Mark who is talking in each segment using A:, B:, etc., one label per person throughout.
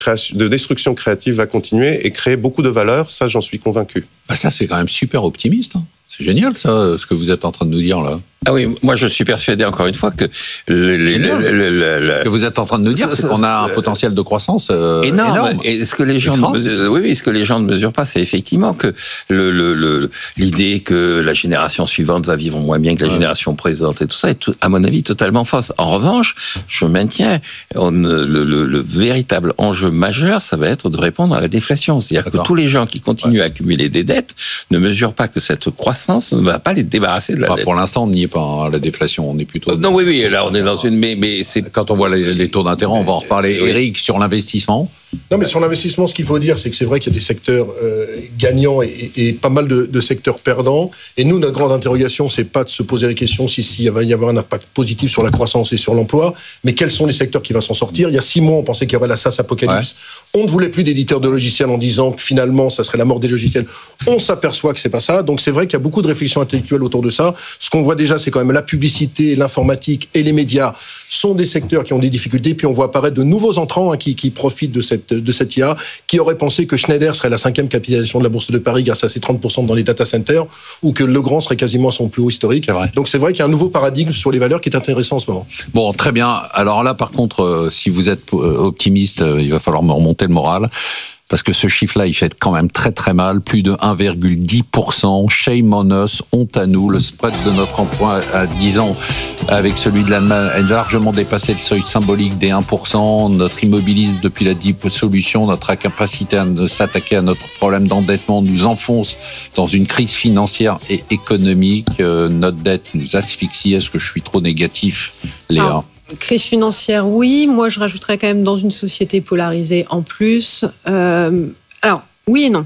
A: de destruction créative va continuer et créer beaucoup de valeur. Ça, j'en suis convaincu.
B: Ça, c'est quand même super optimiste. C'est génial, ça, ce que vous êtes en train de nous dire, là.
C: Ah oui, moi je suis persuadé encore une fois que
B: ce que vous êtes en train de nous dire, c'est qu'on a un potentiel de croissance énorme.
C: Et ce que les gens ce que les gens ne mesurent pas, c'est effectivement que l'idée que la génération suivante va vivre moins bien que la génération présente et tout ça est, à mon avis, totalement fausse. En revanche, je maintiens le véritable enjeu majeur, ça va être de répondre à la déflation. C'est-à-dire que tous les gens qui continuent à accumuler des dettes ne mesurent pas que cette croissance ne va pas les débarrasser de la dette.
B: Pour l'instant, on n'y est pas, la déflation, on est plutôt...
C: Non, oui, là on est dans une... Mais c'est...
B: Quand on voit les taux d'intérêt, on va en reparler. Eric, sur l'investissement.
D: Non, mais sur l'investissement, ce qu'il faut dire, c'est que c'est vrai qu'il y a des secteurs gagnants et pas mal de secteurs perdants. Et nous, notre grande interrogation, c'est pas de se poser la question s'il va y avoir un impact positif sur la croissance et sur l'emploi, mais quels sont les secteurs qui vont s'en sortir. Il y a 6 mois, on pensait qu'il y aurait la SaaS apocalypse. On ne voulait plus d'éditeurs de logiciels en disant que finalement, ça serait la mort des logiciels. On s'aperçoit que c'est pas ça. Donc c'est vrai qu'il y a beaucoup de réflexions intellectuelles autour de ça. Ce qu'on voit déjà, c'est quand même la publicité, l'informatique et les médias sont des secteurs qui ont des difficultés. Puis on voit apparaître de nouveaux entrants qui profitent de cette IA, qui aurait pensé que Schneider serait la 5e capitalisation de la Bourse de Paris grâce à ses 30% dans les data centers, ou que Legrand serait quasiment à son plus haut historique. Donc c'est vrai qu'il y a un nouveau paradigme sur les valeurs qui est intéressant en ce moment.
B: Bon, très bien. Alors là, par contre, si vous êtes optimiste, il va falloir me remonter le moral. Parce que ce chiffre-là, il fait quand même très très mal, plus de 1,10%. Shame on us, honte à nous. Le spread de notre emploi à 10 ans avec celui de l'Allemagne a largement dépassé le seuil symbolique des 1%. Notre immobilisme depuis la dissolution, notre incapacité à s'attaquer à notre problème d'endettement nous enfonce dans une crise financière et économique. Notre dette nous asphyxie. Est-ce que je suis trop négatif, Léa ?
E: Crise financière, oui. Moi, je rajouterais quand même dans une société polarisée en plus. Alors, oui et non.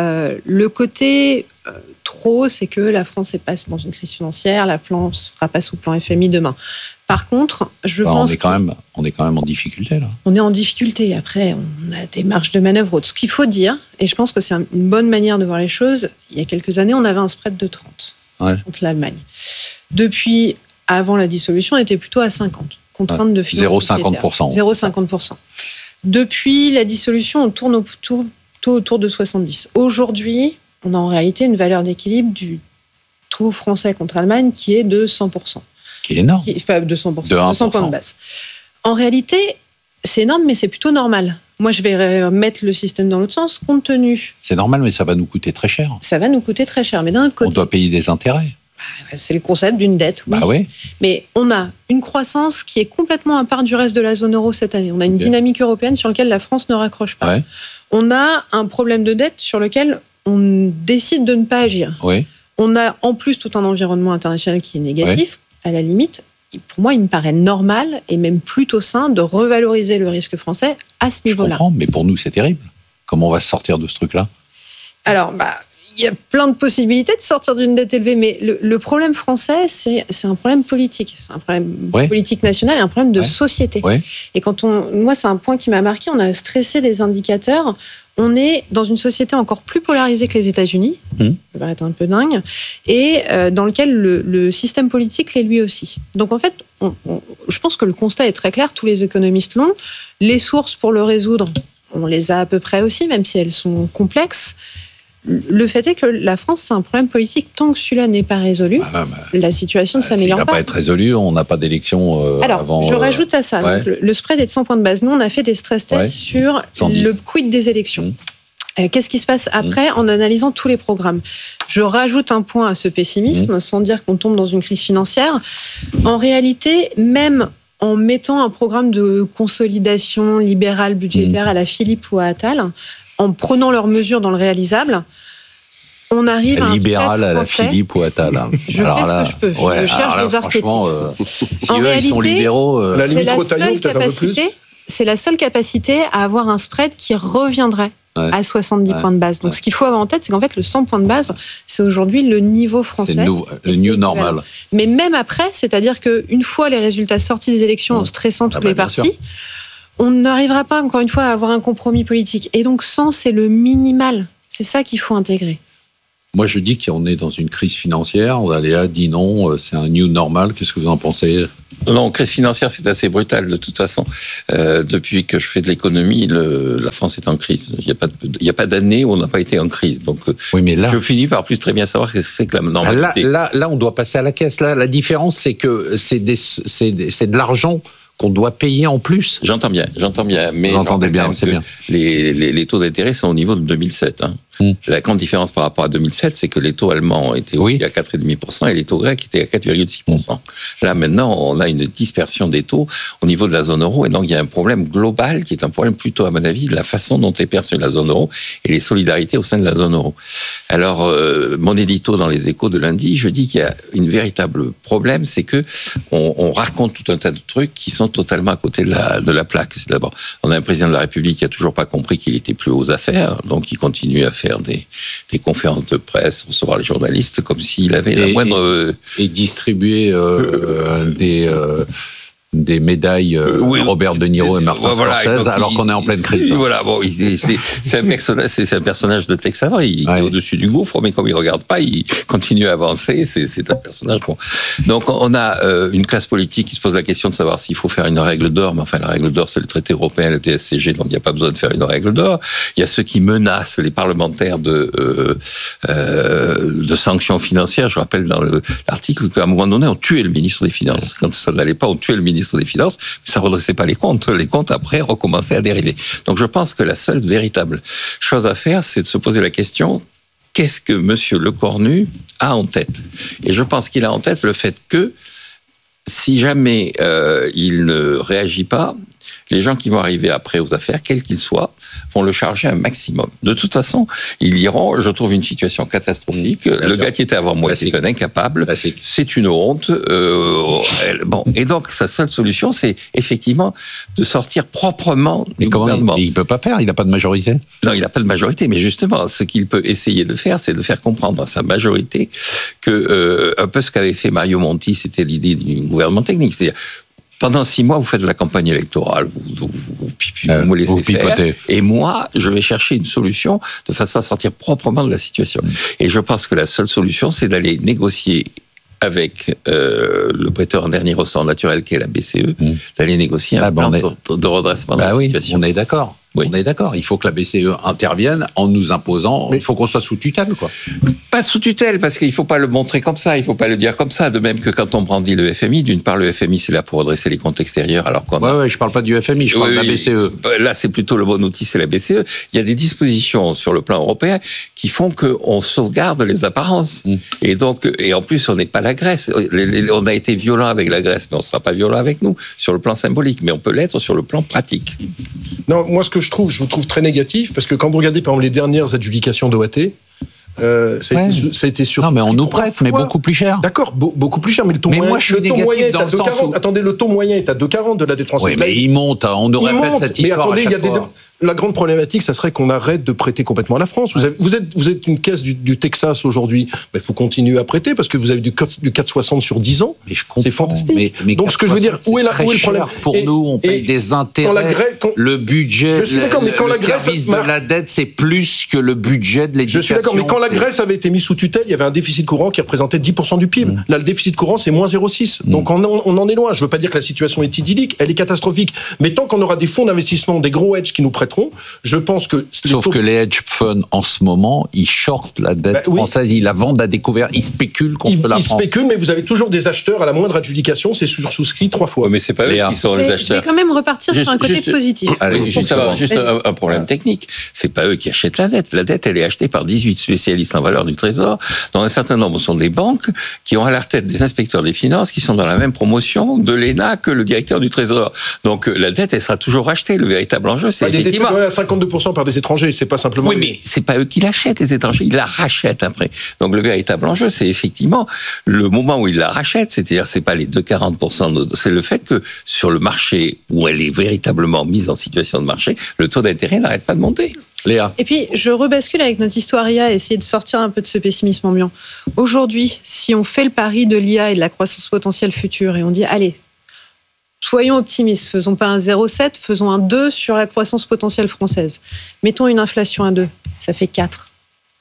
E: Le côté trop, c'est que la France est passée dans une crise financière. La France ne fera pas sous plan FMI demain. Par contre, je pense
B: on est quand même en difficulté, là.
E: On est en difficulté. Après, on a des marges de manœuvre autres. Ce qu'il faut dire, et je pense que c'est une bonne manière de voir les choses, il y a quelques années, on avait un spread de 30 contre l'Allemagne. Depuis, avant la dissolution, on était plutôt à 50. Contrainte de finances
B: 0,50%.
E: 0,50%. Depuis la dissolution, on tourne autour de 70. Aujourd'hui, on a en réalité une valeur d'équilibre du taux français contre Allemagne qui est de 100%.
B: Ce qui est énorme.
E: Pas de 100%, de 100 points de base. En réalité, c'est énorme, mais c'est plutôt normal. Moi, je vais mettre le système dans l'autre sens, compte tenu...
B: C'est normal, mais ça va nous coûter très cher.
E: Ça va nous coûter très cher, mais d'un côté...
B: On doit payer des intérêts.
E: C'est le concept d'une dette, oui.
B: Oui.
E: Mais on a une croissance qui est complètement à part du reste de la zone euro cette année. On a une dynamique européenne sur laquelle la France ne raccroche pas.
B: Ouais.
E: On a un problème de dette sur lequel on décide de ne pas agir.
B: Oui.
E: On a en plus tout un environnement international qui est négatif. À la limite, pour moi, il me paraît normal et même plutôt sain de revaloriser le risque français à ce niveau-là.
B: Je comprends, mais pour nous, c'est terrible. Comment on va sortir de ce truc-là ?
E: Alors, il y a plein de possibilités de sortir d'une dette élevée, mais le problème français, c'est un problème politique. C'est un problème politique national et un problème de société. Et moi, c'est un point qui m'a marqué, on a stressé des indicateurs. On est dans une société encore plus polarisée que les États-Unis, ça peut paraître un peu dingue, et dans lequel le système politique l'est lui aussi. Donc en fait, je pense que le constat est très clair, tous les économistes l'ont. Les sources pour le résoudre, on les a à peu près aussi, même si elles sont complexes. Le fait est que la France, c'est un problème politique. Tant que celui-là n'est pas résolu, la situation ne s'améliore pas.
B: S'il n'a pas être résolu, on n'a pas d'élection avant...
E: Alors, je rajoute à ça. Donc, le spread est de 100 points de base. Nous, on a fait des stress tests sur
B: 110.
E: le quid des élections. Qu'est-ce qui se passe après en analysant tous les programmes ? Je rajoute un point à ce pessimisme, sans dire qu'on tombe dans une crise financière. En réalité, même en mettant un programme de consolidation libérale budgétaire à la Philippe ou à Attal, en prenant leurs mesures dans le réalisable, on arrive à un
B: libéral à la Philippe ou Attal.
E: Je fais ce que je peux. Je cherche des archétypes.
B: Si eux, ils sont libéraux...
E: C'est la seule capacité à avoir un spread qui reviendrait à 70 points de base. Donc, ce qu'il faut avoir en tête, c'est qu'en fait, le 100 points de base, c'est aujourd'hui le niveau français.
B: C'est le new normal.
E: Mais même après, c'est-à-dire qu'une fois les résultats sortis des élections, en stressant toutes les parties, on n'arrivera pas, encore une fois, à avoir un compromis politique. Et donc, 100, c'est le minimal. C'est ça qu'il faut intégrer.
B: Moi, je dis qu'on est dans une crise financière. Léa dit non, c'est un new normal. Qu'est-ce que vous en pensez ?
C: Non, crise financière, c'est assez brutal de toute façon. Depuis que je fais de l'économie, la France est en crise. Il n'y a pas d'année où on n'a pas été en crise. Donc,
B: oui, mais là,
C: je finis par plus très bien savoir ce que c'est que la normalité.
B: Là, on doit passer à la caisse. Là, la différence, c'est que c'est de l'argent qu'on doit payer en plus.
C: J'entends bien. Mais
B: vous entendez bien, c'est bien.
C: Les taux d'intérêt sont au niveau de 2007. Hein. La grande différence par rapport à 2007, c'est que les taux allemands étaient aussi à 4,5% et les taux grecs étaient à 4,6%. Là, maintenant, on a une dispersion des taux au niveau de la zone euro et donc il y a un problème global qui est un problème plutôt, à mon avis, de la façon dont est perçue la zone euro et les solidarités au sein de la zone euro. Alors, mon édito dans les Échos de lundi, je dis qu'il y a une véritable problème, c'est que on raconte tout un tas de trucs qui sont totalement à côté de la plaque. C'est d'abord, on a un président de la République qui a toujours pas compris qu'il était plus aux affaires, donc il continue à faire des conférences de presse, recevoir les journalistes comme s'il avait la moindre...
B: Et distribuer des médailles Robert De Niro et Martin Scorsese, alors qu'on est en pleine crise.
C: Voilà, bon, c'est un personnage de Tex Avery, il est au-dessus du gouffre, mais comme il regarde pas, il continue à avancer, c'est un personnage bon. Donc on a une classe politique qui se pose la question de savoir s'il faut faire une règle d'or, mais enfin la règle d'or c'est le traité européen, le TSCG, donc il n'y a pas besoin de faire une règle d'or. Il y a ceux qui menacent les parlementaires de sanctions financières. Je rappelle dans l'article qu'à un moment donné on tuait le ministre des Finances. Quand ça n'allait pas, on tuait le ministre des Finances, mais ça ne redressait pas les comptes. Les comptes, après, recommençaient à dériver. Donc, je pense que la seule véritable chose à faire, c'est de se poser la question, qu'est-ce que M. Lecornu a en tête ? Et je pense qu'il a en tête le fait que, si jamais il ne réagit pas, les gens qui vont arriver après aux affaires, quels qu'ils soient, vont le charger un maximum. De toute façon, ils diront, je trouve une situation catastrophique. Le gars qui était avant moi était un incapable. C'est une honte. Bon, et donc sa seule solution, c'est effectivement de sortir proprement du gouvernement.
B: Il peut pas faire. Il n'a pas de majorité.
C: Non, il n'a pas de majorité. Mais justement, ce qu'il peut essayer de faire, c'est de faire comprendre à sa majorité que un peu ce qu'avait fait Mario Monti, c'était l'idée du gouvernement technique, c'est-à-dire pendant 6 mois, vous faites de la campagne électorale, vous me laissez faire. Et moi, je vais chercher une solution de façon à sortir proprement de la situation. Et je pense que la seule solution, c'est d'aller négocier avec le prêteur en dernier ressort naturel, qui est la BCE, d'aller négocier un plan de redressement de la situation.
B: On est d'accord. Oui. On est d'accord. Il faut que la BCE intervienne en nous imposant. Mais il faut qu'on soit sous tutelle, quoi.
C: Pas sous tutelle, parce qu'il ne faut pas le montrer comme ça. Il ne faut pas le dire comme ça. De même que quand on brandit le FMI, d'une part, le FMI, c'est là pour redresser les comptes extérieurs, alors qu'on
B: je ne parle pas du FMI, je parle de la BCE.
C: Là, c'est plutôt le bon outil, c'est la BCE. Il y a des dispositions sur le plan européen qui font qu'on sauvegarde les apparences. Et donc, et en plus, on n'est pas la Grèce. On a été violent avec la Grèce, mais on ne sera pas violent avec nous, sur le plan symbolique. Mais on peut l'être sur le plan pratique.
D: Non, moi, je vous trouve très négatif, parce que quand vous regardez, par exemple, les dernières adjudications d'OAT, ça a été sur.
B: Non, mais on nous prête, mais beaucoup plus cher.
D: D'accord, beaucoup plus cher, mais le taux moyen.
B: Moi, je suis négatif dans le sens où...
D: Attendez, le taux moyen est à 2,40 de la dette française.
B: Oui, mais il monte, on nous répète cette histoire à chaque fois.
D: La grande problématique, ça serait qu'on arrête de prêter complètement à la France. Vous êtes une caisse du Texas aujourd'hui. Il faut continuer à prêter parce que vous avez du 4,60 sur 10 ans.
B: Mais je comprends.
D: C'est fantastique.
B: Mais
D: donc, ce que je veux dire, où est le problème ?
B: Pour nous, on paye des intérêts. Le budget, le service de la dette, c'est plus que le budget de l'éducation.
D: Je suis d'accord, mais quand la Grèce avait été mise sous tutelle, il y avait un déficit courant qui représentait 10% du PIB. Là, le déficit courant, c'est moins 0,6. Donc, on en est loin. Je ne veux pas dire que la situation est idyllique, elle est catastrophique. Mais tant qu'on aura des fonds d'investissement, des gros hedges qui nous prêteront, je pense que...
B: Sauf que les hedge funds, en ce moment, ils shortent la dette française, ils la vendent à découvert, ils spéculent contre la France.
D: Ils spéculent, mais vous avez toujours des acheteurs à la moindre adjudication, c'est souscrit 3 fois.
C: Mais c'est pas eux qui sont les acheteurs.
E: Je vais quand même repartir sur un côté positif.
C: Allez, juste un problème technique. C'est pas eux qui achètent la dette. La dette, elle est achetée par 18 spécialistes en valeur du Trésor, dont un certain nombre sont des banques qui ont à leur tête des inspecteurs des finances qui sont dans la même promotion de l'ENA que le directeur du Trésor. Donc la dette, elle sera toujours rachetée. Le véritable enjeu, c'est effectivement...
D: à 52% par des étrangers, c'est pas simplement...
C: Oui, mais c'est pas eux qui l'achètent, les étrangers, ils la rachètent après. Donc le véritable enjeu, c'est effectivement le moment où ils la rachètent, c'est-à-dire c'est pas les 2,40%, c'est le fait que sur le marché où elle est véritablement mise en situation de marché, le taux d'intérêt n'arrête pas de monter.
B: Léa.
E: Et puis, je rebascule avec notre histoire IA, essayer de sortir un peu de ce pessimisme ambiant. Aujourd'hui, si on fait le pari de l'IA et de la croissance potentielle future, et on dit, allez, soyons optimistes, faisons pas un 0,7, faisons un 2 sur la croissance potentielle française. Mettons une inflation à 2, ça fait 4.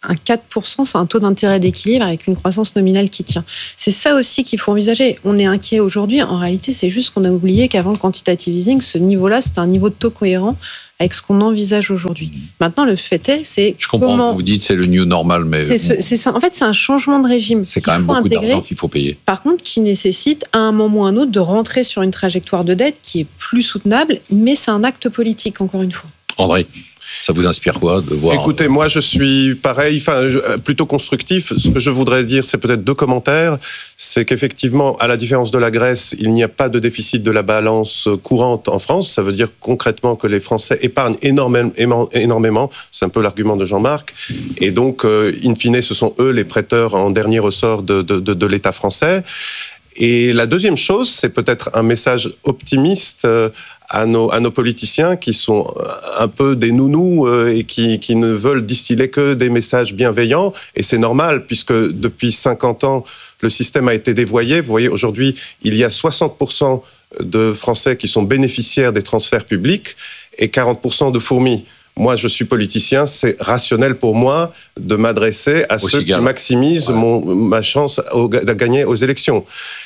E: un 4%, c'est un taux d'intérêt d'équilibre avec une croissance nominale qui tient. C'est ça aussi qu'il faut envisager. On est inquiet aujourd'hui. En réalité, c'est juste qu'on a oublié qu'avant le quantitative easing, ce niveau-là, c'était un niveau de taux cohérent avec ce qu'on envisage aujourd'hui. Maintenant, le fait est, c'est
B: je comprends ce que vous dites, c'est le new normal, mais...
E: C'est ça. En fait, c'est un changement de régime.
B: C'est quand même beaucoup d'argent qu'il faut payer.
E: Par contre, qui nécessite, à un moment ou à un autre, de rentrer sur une trajectoire de dette qui est plus soutenable, mais c'est un acte politique, encore une fois.
B: André, ça vous inspire quoi de voir...
A: Écoutez, moi je suis pareil, plutôt constructif. Ce que je voudrais dire, c'est peut-être 2 commentaires. C'est qu'effectivement, à la différence de la Grèce, il n'y a pas de déficit de la balance courante en France. Ça veut dire concrètement que les Français épargnent énormément. C'est un peu l'argument de Jean-Marc. Et donc, in fine, ce sont eux les prêteurs en dernier ressort de l'État français. Et la deuxième chose, c'est peut-être un message optimiste à nos politiciens qui sont un peu des nounous et qui ne veulent distiller que des messages bienveillants. Et c'est normal, puisque depuis 50 ans, le système a été dévoyé. Vous voyez, aujourd'hui, il y a 60% de Français qui sont bénéficiaires des transferts publics et 40% de fourmis. Moi, je suis politicien, c'est rationnel pour moi de m'adresser à ceux qui maximisent ma chance de gagner aux élections.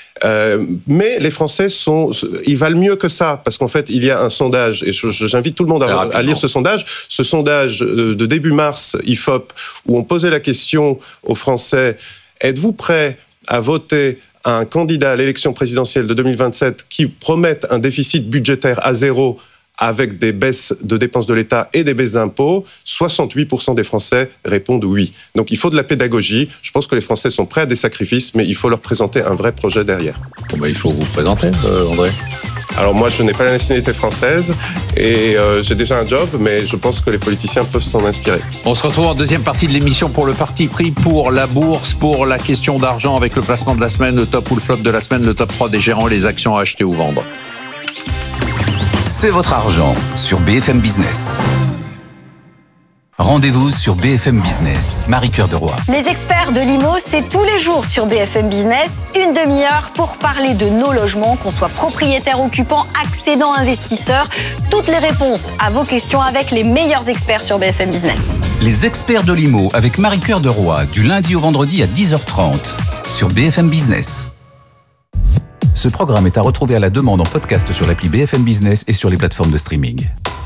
A: Mais les Français ils valent mieux que ça, parce qu'en fait, il y a un sondage, et j'invite tout le monde à lire ce sondage. Ce sondage de début mars, IFOP, où on posait la question aux Français, êtes-vous prêts à voter un candidat à l'élection présidentielle de 2027 qui promette un déficit budgétaire à 0 avec des baisses de dépenses de l'État et des baisses d'impôts? 68% des Français répondent oui. Donc il faut de la pédagogie. Je pense que les Français sont prêts à des sacrifices, mais il faut leur présenter un vrai projet derrière.
B: Bon il faut vous présenter, André.
A: Alors moi, je n'ai pas la nationalité française et j'ai déjà un job, mais je pense que les politiciens peuvent s'en inspirer.
B: On se retrouve en deuxième partie de l'émission pour le parti pris pour la bourse, pour la question d'argent avec le placement de la semaine, le top ou le flop de la semaine, le top 3 des gérants, les actions à acheter ou vendre.
F: C'est votre argent sur BFM Business. Rendez-vous sur BFM Business. Marie-Cœur de Roy.
G: Les experts de l'IMO, c'est tous les jours sur BFM Business, une demi-heure pour parler de nos logements, qu'on soit propriétaire, occupant, accédant, investisseur. Toutes les réponses à vos questions avec les meilleurs experts sur BFM Business.
F: Les experts de l'IMO avec Marie-Cœur de Roy, du lundi au vendredi à 10h30 sur BFM Business. Ce programme est à retrouver à la demande en podcast sur l'appli BFM Business et sur les plateformes de streaming.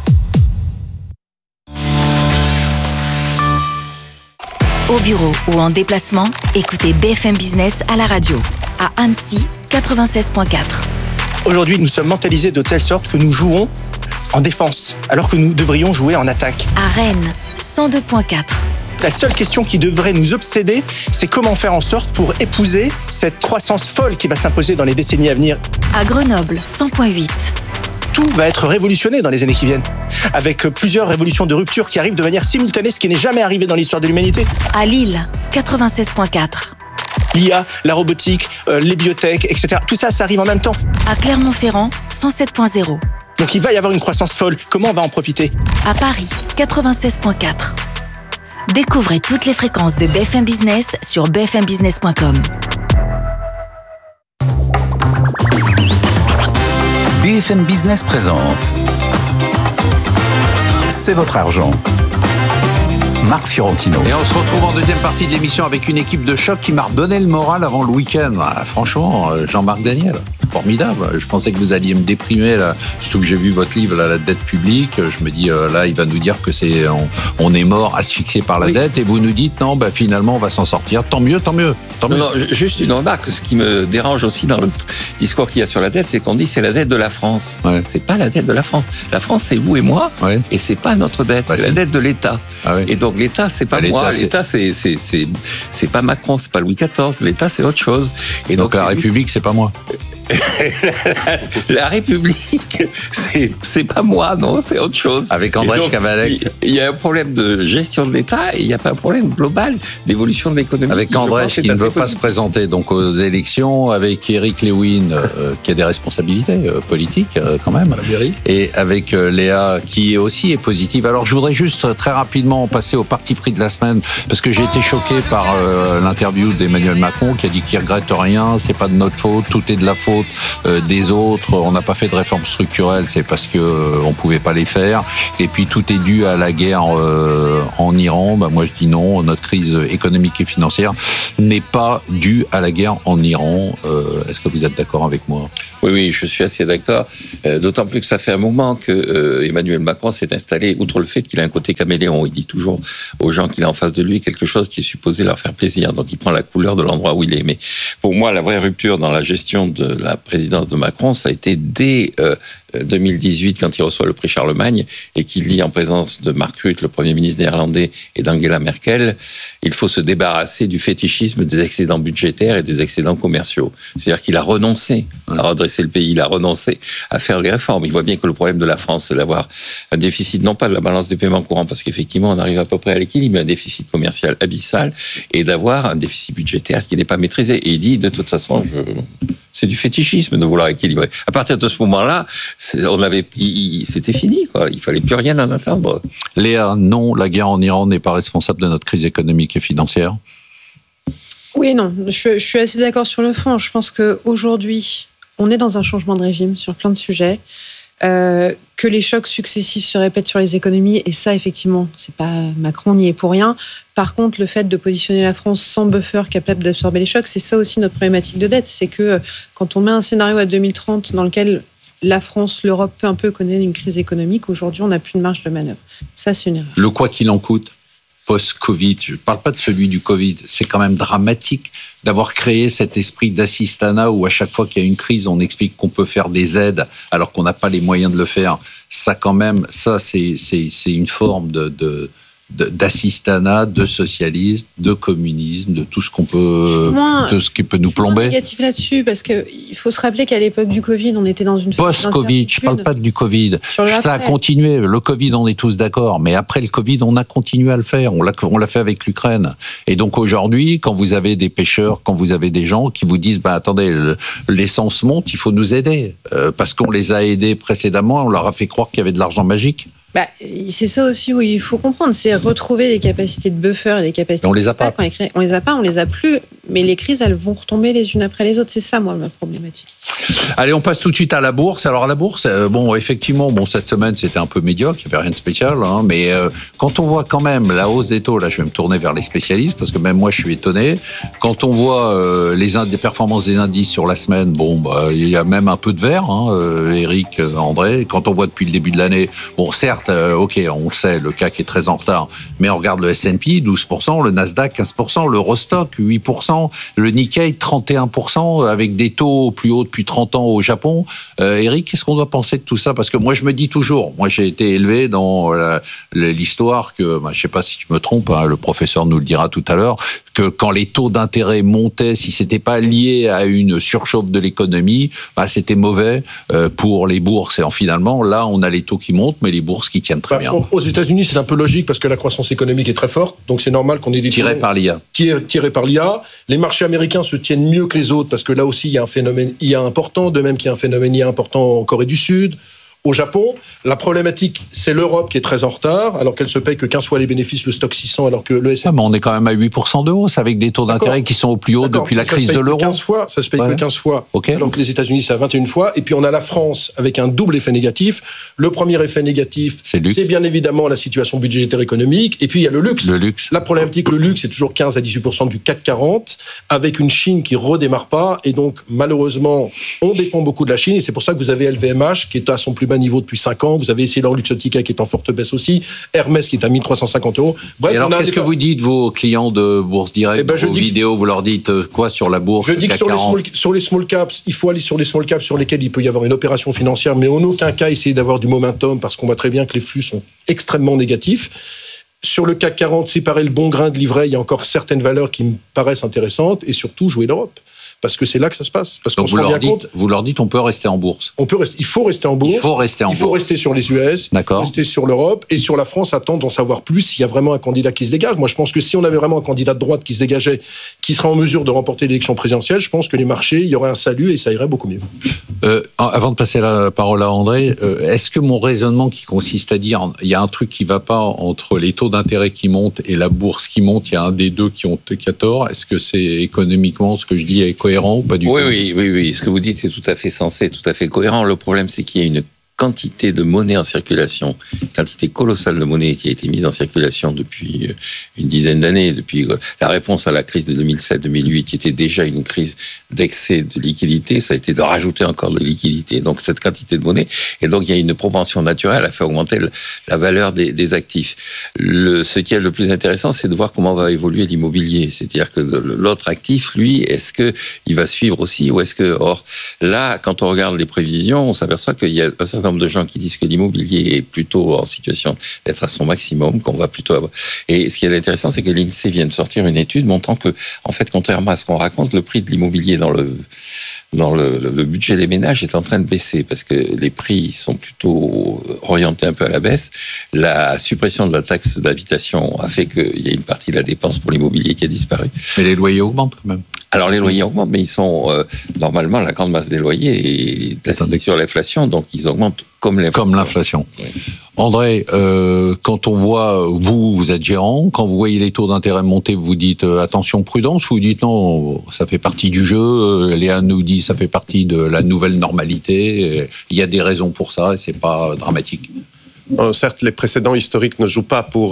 H: Au bureau ou en déplacement, écoutez BFM Business à la radio. À Annecy, 96.4.
I: Aujourd'hui, nous sommes mentalisés de telle sorte que nous jouons en défense, alors que nous devrions jouer en attaque.
H: À Rennes, 102.4.
I: La seule question qui devrait nous obséder, c'est comment faire en sorte pour épouser cette croissance folle qui va s'imposer dans les décennies à venir.
H: À Grenoble, 100.8.
I: Tout va être révolutionné dans les années qui viennent, avec plusieurs révolutions de rupture qui arrivent de manière simultanée, ce qui n'est jamais arrivé dans l'histoire de l'humanité.
H: À Lille, 96.4.
I: L'IA, la robotique, les biotech, etc. Tout ça, ça arrive en même temps.
H: À Clermont-Ferrand, 107.0.
I: Donc il va y avoir une croissance folle. Comment on va en profiter ?
H: À Paris, 96.4. Découvrez toutes les fréquences de BFM Business sur bfmbusiness.com.
F: BFM Business présente C'est votre argent. Marc Fiorentino.
B: Et on se retrouve en deuxième partie de l'émission avec une équipe de choc qui m'a redonné le moral avant le week-end. Ah, franchement, Jean-Marc Daniel, formidable. Je pensais que vous alliez me déprimer, là. Surtout que j'ai vu votre livre, là, La dette publique. Je me dis, là, il va nous dire que on est mort, asphyxié par la dette. Et vous nous dites, non, finalement, on va s'en sortir. Tant mieux.
C: Non, juste une remarque. Ce qui me dérange aussi dans le discours qu'il y a sur la dette, c'est qu'on dit c'est la dette de la France.
B: Ouais.
C: C'est pas la dette de la France. La France, c'est vous et moi.
B: Ouais.
C: Et c'est pas notre dette. C'est la dette de l'État.
B: Ah ouais.
C: Et donc, l'État, c'est pas moi. L'État, c'est pas Macron, c'est pas Louis XIV. L'État, c'est autre chose.
B: Et donc la République, c'est pas moi.
C: La République, c'est pas moi, non, c'est autre chose.
B: Avec André Cavalec.
C: Il y a un problème de gestion de l'État et il n'y a pas un problème global d'évolution de l'économie.
B: Avec André qui ne veut pas se présenter donc aux élections, avec Eric Lewin qui a des responsabilités politiques quand même, et avec Léa qui aussi est positive. Alors je voudrais juste très rapidement passer au parti pris de la semaine parce que j'ai été choqué par l'interview d'Emmanuel Macron qui a dit qu'il regrette rien, c'est pas de notre faute, tout est de la faute faute des autres. On n'a pas fait de réformes structurelles, c'est parce que on pouvait pas les faire. Et puis tout est dû à la guerre en Iran. Moi je dis non. Notre crise économique et financière n'est pas due à la guerre en Iran. Est-ce que vous êtes d'accord avec moi ?
C: Oui, je suis assez d'accord. D'autant plus que ça fait un moment que Emmanuel Macron s'est installé, outre le fait qu'il a un côté caméléon. Il dit toujours aux gens qu'il a en face de lui quelque chose qui est supposé leur faire plaisir. Donc il prend la couleur de l'endroit où il est. Mais pour moi, la vraie rupture dans la gestion de la présidence de Macron, ça a été dès 2018, quand il reçoit le prix Charlemagne et qu'il dit en présence de Mark Rutte, le Premier ministre néerlandais, et d'Angela Merkel, il faut se débarrasser du fétichisme des excédents budgétaires et des excédents commerciaux. C'est-à-dire qu'il a renoncé à redresser le pays, il a renoncé à faire des réformes. Il voit bien que le problème de la France, c'est d'avoir un déficit, non pas de la balance des paiements courants, parce qu'effectivement, on arrive à peu près à l'équilibre, mais un déficit commercial abyssal, et d'avoir un déficit budgétaire qui n'est pas maîtrisé. Et il dit, de toute façon, c'est du fétichisme de vouloir équilibrer. À partir de ce moment-là, c'était fini, quoi. Il fallait plus rien en attendre.
B: Léa, non, la guerre en Iran n'est pas responsable de notre crise économique et financière.
E: Oui et non, je suis assez d'accord sur le fond. Je pense qu'aujourd'hui, on est dans un changement de régime sur plein de sujets, que les chocs successifs se répètent sur les économies, et ça, effectivement, c'est pas Macron n'y est pour rien. Par contre, le fait de positionner la France sans buffer capable d'absorber les chocs, c'est ça aussi notre problématique de dette. C'est que quand on met un scénario à 2030 dans lequel la France, l'Europe, peu à peu connaît une crise économique, aujourd'hui, on n'a plus de marge de manœuvre. Ça, c'est une erreur.
B: Le quoi qu'il en coûte, post-Covid, je ne parle pas de celui du Covid, c'est quand même dramatique d'avoir créé cet esprit d'assistanat où à chaque fois qu'il y a une crise, on explique qu'on peut faire des aides alors qu'on n'a pas les moyens de le faire. Ça, quand même, c'est une forme d'assistanat, de socialisme, de communisme, de tout ce qu'on peut, de ce qui peut nous plomber.
E: Je suis négatif là-dessus parce qu'il faut se rappeler qu'à l'époque du Covid, on était dans une phase
B: post-Covid. Je parle pas du Covid. Ça a continué. Le Covid, on est tous d'accord, mais après le Covid, on a continué à le faire. On l'a fait avec l'Ukraine. Et donc aujourd'hui, quand vous avez des pêcheurs, quand vous avez des gens qui vous disent, attendez, l'essence monte, il faut nous aider parce qu'on les a aidés précédemment, on leur a fait croire qu'il y avait de l'argent magique.
E: C'est ça aussi où il faut comprendre, c'est retrouver les capacités de buffer et les capacités.
B: On les a pas.
E: On les a pas, on les a plus. Mais les crises, elles vont retomber les unes après les autres. C'est ça, moi, ma problématique.
B: Allez, on passe tout de suite à la bourse. Alors, la bourse, effectivement, cette semaine, c'était un peu médiocre. Il n'y avait rien de spécial. Mais quand on voit quand même la hausse des taux, là, je vais me tourner vers les spécialistes parce que même moi, je suis étonné. Quand on voit les performances des indices sur la semaine, il y a même un peu de vert, Eric, André. Quand on voit depuis le début de l'année, certes, ok, on le sait, le CAC est très en retard. Mais on regarde le S&P, 12%, le Nasdaq, 15%, l'Eurostock, 8%. Le Nikkei, 31%, avec des taux plus hauts depuis 30 ans au Japon. Eric, qu'est-ce qu'on doit penser de tout ça ? Parce que moi, je me dis toujours, moi, j'ai été élevé dans l'histoire que, je ne sais pas si je me trompe, le professeur nous le dira tout à l'heure, que quand les taux d'intérêt montaient, si ce n'était pas lié à une surchauffe de l'économie, c'était mauvais pour les bourses. Et finalement, là, on a les taux qui montent, mais les bourses qui tiennent très bien.
D: Aux États-Unis, c'est un peu logique parce que la croissance économique est très forte, donc c'est normal qu'on ait des
B: tiré par l'IA.
D: Tiré par l'IA. Les marchés américains se tiennent mieux que les autres parce que là aussi, il y a un phénomène IA important, de même qu'il y a un phénomène IA important en Corée du Sud. Au Japon, la problématique, c'est l'Europe qui est très en retard, alors qu'elle se paye que 15 fois les bénéfices, le stock 600, alors que le S&P...
B: mais on est quand même à 8% de hausse, avec des taux d'intérêt qui sont au plus haut depuis la crise de l'euro.
D: Ça se paye que 15 fois, alors que les États-Unis, c'est à 21 fois. Et puis on a la France avec un double effet négatif. Le premier effet négatif, c'est bien évidemment la situation budgétaire économique. Et puis il y a le luxe. La problématique, le luxe, c'est toujours 15 à 18% du CAC 40, avec une Chine qui redémarre pas. Et donc, malheureusement, on dépend beaucoup de la Chine. Et c'est pour ça que vous avez LVMH, qui est à son plus bas niveau depuis 5 ans. Vous avez Essilor Luxottica qui est en forte baisse aussi. Hermès qui est à 1350 €. Bref,
B: et alors, qu'est-ce que vous dites, vos clients de Bourse Direct, dans vos vidéos, vous leur dites quoi sur la bourse?
D: Je dis que sur les small caps, il faut aller sur les small caps sur lesquels il peut y avoir une opération financière, mais en aucun cas essayer d'avoir du momentum parce qu'on voit très bien que les flux sont extrêmement négatifs. Sur le CAC 40, séparer le bon grain de l'ivraie, il y a encore certaines valeurs qui me paraissent intéressantes et surtout jouer l'Europe. Parce que c'est là que ça se passe. Parce
B: donc vous leur dites, on peut rester en bourse.
D: Il faut rester en bourse. Il faut rester sur les US.
B: D'accord.
D: Il faut rester sur l'Europe et sur la France. Attendre d'en savoir plus s'il y a vraiment un candidat qui se dégage. Moi, je pense que si on avait vraiment un candidat de droite qui se dégageait, qui serait en mesure de remporter l'élection présidentielle, je pense que les marchés, il y aurait un salut et ça irait beaucoup mieux.
B: Avant de passer la parole à André, est-ce que mon raisonnement qui consiste à dire, il y a un truc qui ne va pas entre les taux d'intérêt qui montent et la bourse qui monte, il y a un des deux qui a tort. Est-ce que c'est économiquement ce que je dis est cohérent? cohérent ou pas du tout?
C: Oui. Ce que vous dites est tout à fait sensé, tout à fait cohérent. Le problème, c'est qu'il y a une quantité de monnaie en circulation, quantité colossale de monnaie qui a été mise en circulation depuis une dizaine d'années, depuis la réponse à la crise de 2007-2008, qui était déjà une crise d'excès de liquidité, ça a été de rajouter encore de liquidité. Donc cette quantité de monnaie, et donc il y a une propension naturelle à faire augmenter la valeur des actifs. Ce qui est le plus intéressant, c'est de voir comment va évoluer l'immobilier. C'est-à-dire que l'autre actif, lui, est-ce qu'il va suivre aussi, ou est-ce que... Or, là, quand on regarde les prévisions, on s'aperçoit qu'il y a un certain nombre de gens qui disent que l'immobilier est plutôt en situation d'être à son maximum, qu'on va plutôt avoir... Et ce qui est intéressant, c'est que l'INSEE vient de sortir une étude montrant que, en fait, contrairement à ce qu'on raconte, le prix de l'immobilier dans le budget des ménages est en train de baisser parce que les prix sont plutôt orientés un peu à la baisse. La suppression de la taxe d'habitation a fait qu'il y a une partie de la dépense pour l'immobilier qui a disparu.
B: Mais les loyers augmentent quand même.
C: Alors les loyers augmentent, mais ils sont normalement la grande masse des loyers est assise sur l'inflation, donc ils augmentent comme l'inflation.
B: Oui. André, quand on voit, vous êtes gérant, quand vous voyez les taux d'intérêt monter, vous dites attention, prudence, ou vous dites non, ça fait partie du jeu, Léa nous dit ça fait partie de la nouvelle normalité, il y a des raisons pour ça et c'est pas dramatique.
A: Certes, les précédents historiques ne jouent pas pour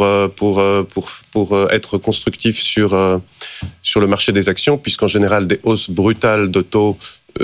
A: être constructifs sur le marché des actions, puisqu'en général, des hausses brutales de taux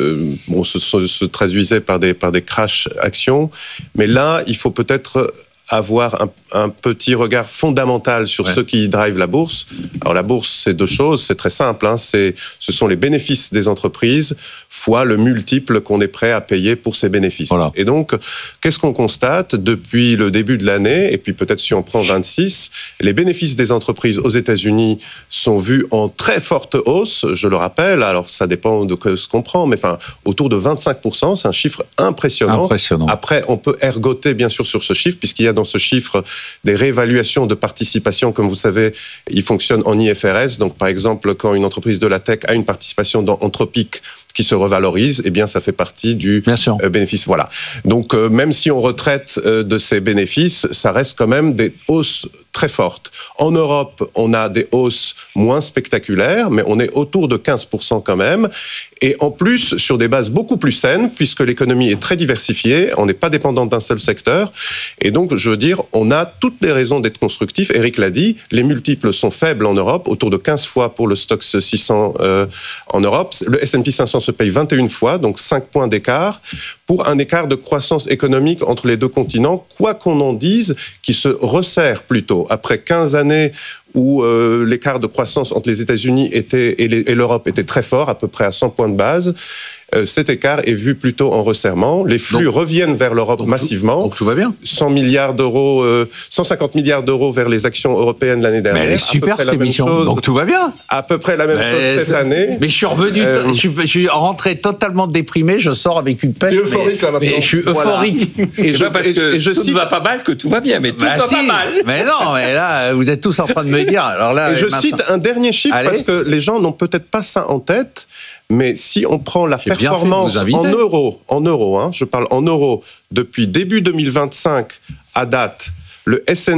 A: se traduisaient par des crashs actions. Mais là, il faut peut-être avoir un petit regard fondamental sur ce qui drive la bourse. Alors la bourse, c'est deux choses, c'est très simple. Ce sont les bénéfices des entreprises fois le multiple qu'on est prêt à payer pour ces bénéfices. Voilà. Et donc, qu'est-ce qu'on constate depuis le début de l'année, et puis peut-être si on prend 26, les bénéfices des entreprises aux États-Unis sont vus en très forte hausse, je le rappelle, alors ça dépend de ce qu'on prend, mais autour de 25%, c'est un chiffre impressionnant. Après, on peut ergoter bien sûr sur ce chiffre, puisqu'il y a dans ce chiffre des réévaluations de participation. Comme vous savez, il fonctionne en IFRS. Donc, par exemple, quand une entreprise de la tech a une participation dans Anthropic qui se revalorise, eh bien, ça fait partie du bénéfice. Voilà. Donc, même si on retraite de ces bénéfices, ça reste quand même des hausses très fortes. En Europe, on a des hausses moins spectaculaires, mais on est autour de 15% quand même. Et en plus, sur des bases beaucoup plus saines, puisque l'économie est très diversifiée, on n'est pas dépendant d'un seul secteur. Et donc, je veux dire, on a toutes les raisons d'être constructif. Eric l'a dit, les multiples sont faibles en Europe, autour de 15 fois pour le Stoxx 600 en Europe. Le S&P 500 se paye 21 fois, donc 5 points d'écart, pour un écart de croissance économique entre les deux continents, quoi qu'on en dise, qui se resserre plutôt. Après 15 années où l'écart de croissance entre les États-Unis et l'Europe était très fort, à peu près à 100 points de base, cet écart est vu plutôt en resserrement. Les flux reviennent vers l'Europe massivement.
B: Donc tout va bien.
A: 100 milliards d'euros, 150 milliards d'euros vers les actions européennes l'année dernière.
B: Mais elle est super cette émission. Donc tout va bien.
A: À peu près la même chose cette année.
B: Mais je suis revenu, je suis rentré totalement déprimé. Je sors avec une pêche.
D: Euphorique là maintenant.
B: Je suis euphorique.
C: Et je parce que tout ne va pas mal que tout va bien, mais tout va pas mal.
B: Mais non, mais là, vous êtes tous en train de me dire. Alors là,
A: et je cite un dernier chiffre parce que les gens n'ont peut-être pas ça en tête. Mais si on prend la performance en euros, je parle en euros, depuis début 2025 à date, le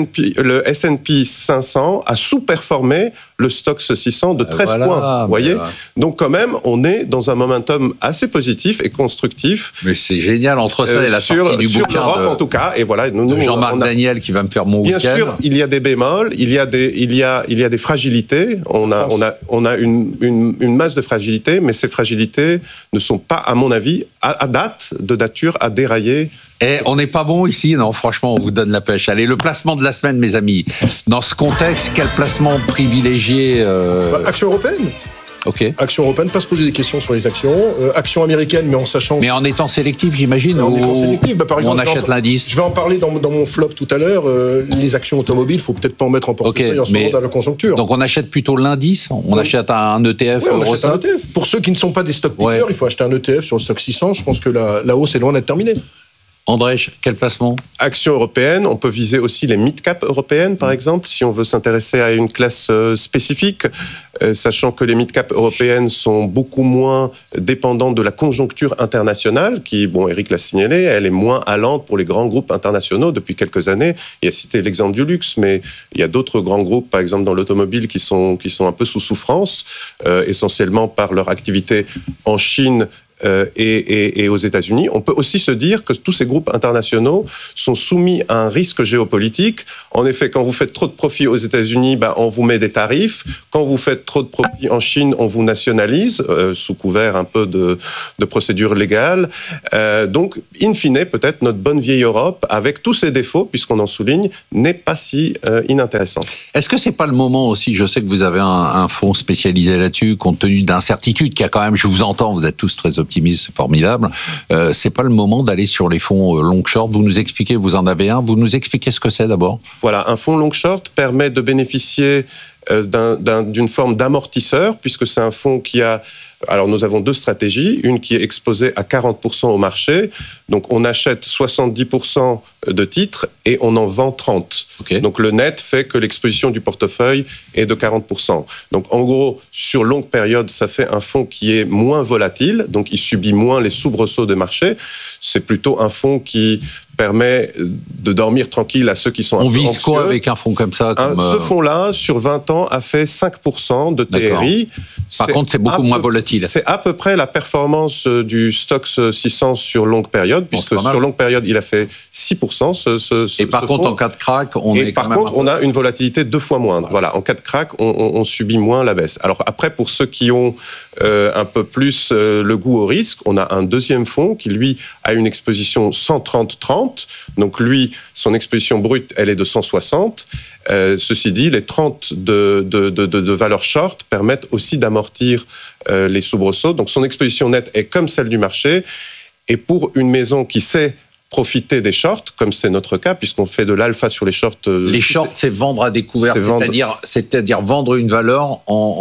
A: S&P 500 a sous-performé le Stoxx 600 de 13 points. Vous voyez ? Donc quand même, on est dans un momentum assez positif et constructif.
B: Mais c'est génial entre ça et la sortie du bouquin
A: l'Europe, en tout cas. Et voilà,
B: nous, Jean-Marc Daniel qui va me faire mon week-end.
A: Bien sûr, il y a des bémols, il y a des fragilités. On a une masse de fragilités, mais ces fragilités ne sont pas, à mon avis, à date, de nature à dérailler.
B: Et on n'est pas bon ici, non, franchement, on vous donne la pêche. Allez, le placement de la semaine, mes amis. Dans ce contexte, quel placement privilégié
D: Action européenne.
B: Ok.
D: Action européenne, pas se poser des questions sur les actions. Action américaine, mais en sachant...
B: Mais en étant sélectif, j'imagine,
D: en étant sélectif, par exemple,
B: on achète l'indice.
D: Je vais en parler dans mon flop tout à l'heure. Les actions automobiles, il ne faut peut-être pas en mettre en portefeuille en ce moment dans la conjoncture.
B: Donc on achète plutôt l'indice, on achète un ETF.
D: Oui, on achète un ETF. Pour ceux qui ne sont pas des stock pickers, il faut acheter un ETF sur le Stoxx 600. Je pense que la hausse est loin d'être terminée.
B: André, quel placement?
A: Actions européennes, on peut viser aussi les mid-cap européennes, par exemple, si on veut s'intéresser à une classe spécifique, sachant que les mid-cap européennes sont beaucoup moins dépendantes de la conjoncture internationale, qui, bon, Eric l'a signalé, elle est moins allante pour les grands groupes internationaux depuis quelques années. Il a cité l'exemple du luxe, mais il y a d'autres grands groupes, par exemple dans l'automobile, qui sont un peu sous souffrance, essentiellement par leur activité en Chine, et aux États-Unis. On peut aussi se dire que tous ces groupes internationaux sont soumis à un risque géopolitique. En effet, quand vous faites trop de profits aux États-Unis, on vous met des tarifs. Quand vous faites trop de profits en Chine, on vous nationalise, sous couvert un peu de procédures légales. Donc, in fine, peut-être notre bonne vieille Europe, avec tous ses défauts, puisqu'on en souligne, n'est pas si inintéressante.
B: Est-ce que c'est pas le moment aussi, je sais que vous avez un fonds spécialisé là-dessus, compte tenu d'incertitudes qu'il y a quand même, je vous entends, vous êtes tous très optimistes, c'est formidable. C'est pas le moment d'aller sur les fonds long-short. Vous nous expliquez, vous en avez un, vous nous expliquez ce que c'est d'abord?
A: Voilà, un fonds long-short permet de bénéficier d'une forme d'amortisseur, puisque c'est un fonds qui a... Alors, nous avons deux stratégies. Une qui est exposée à 40% au marché. Donc, on achète 70% de titres et on en vend 30%. Okay. Donc, le net fait que l'exposition du portefeuille est de 40%. Donc, en gros, sur longue période, ça fait un fonds qui est moins volatile. Donc, il subit moins les soubresauts de marché. C'est plutôt un fonds qui permet de dormir tranquille à ceux qui sont un peu anxieux.
B: On vise quoi avec un fonds comme ça
A: Ce fonds-là, sur 20 ans, a fait 5% de TRI.
B: Par contre, c'est beaucoup moins volatile.
A: C'est à peu près la performance du Stoxx 600 sur longue période, puisque sur longue période, il a fait 6%.
B: Et par contre, en cas de crack,
A: on a une volatilité 2 fois moindre. Voilà, en cas de crack, on subit moins la baisse. Alors après, pour ceux qui ont un peu plus le goût au risque, on a un deuxième fonds qui, lui, a une exposition 130-30. Donc lui, son exposition brute, elle est de 160. Ceci dit, les 30 de valeur short permettent aussi d'amortir les soubresauts. Donc son exposition nette est comme celle du marché. Et pour une maison qui sait profiter des shorts, comme c'est notre cas, puisqu'on fait de l'alpha sur les shorts.
B: Les shorts, c'est vendre à découvert, c'est-à-dire vendre une valeur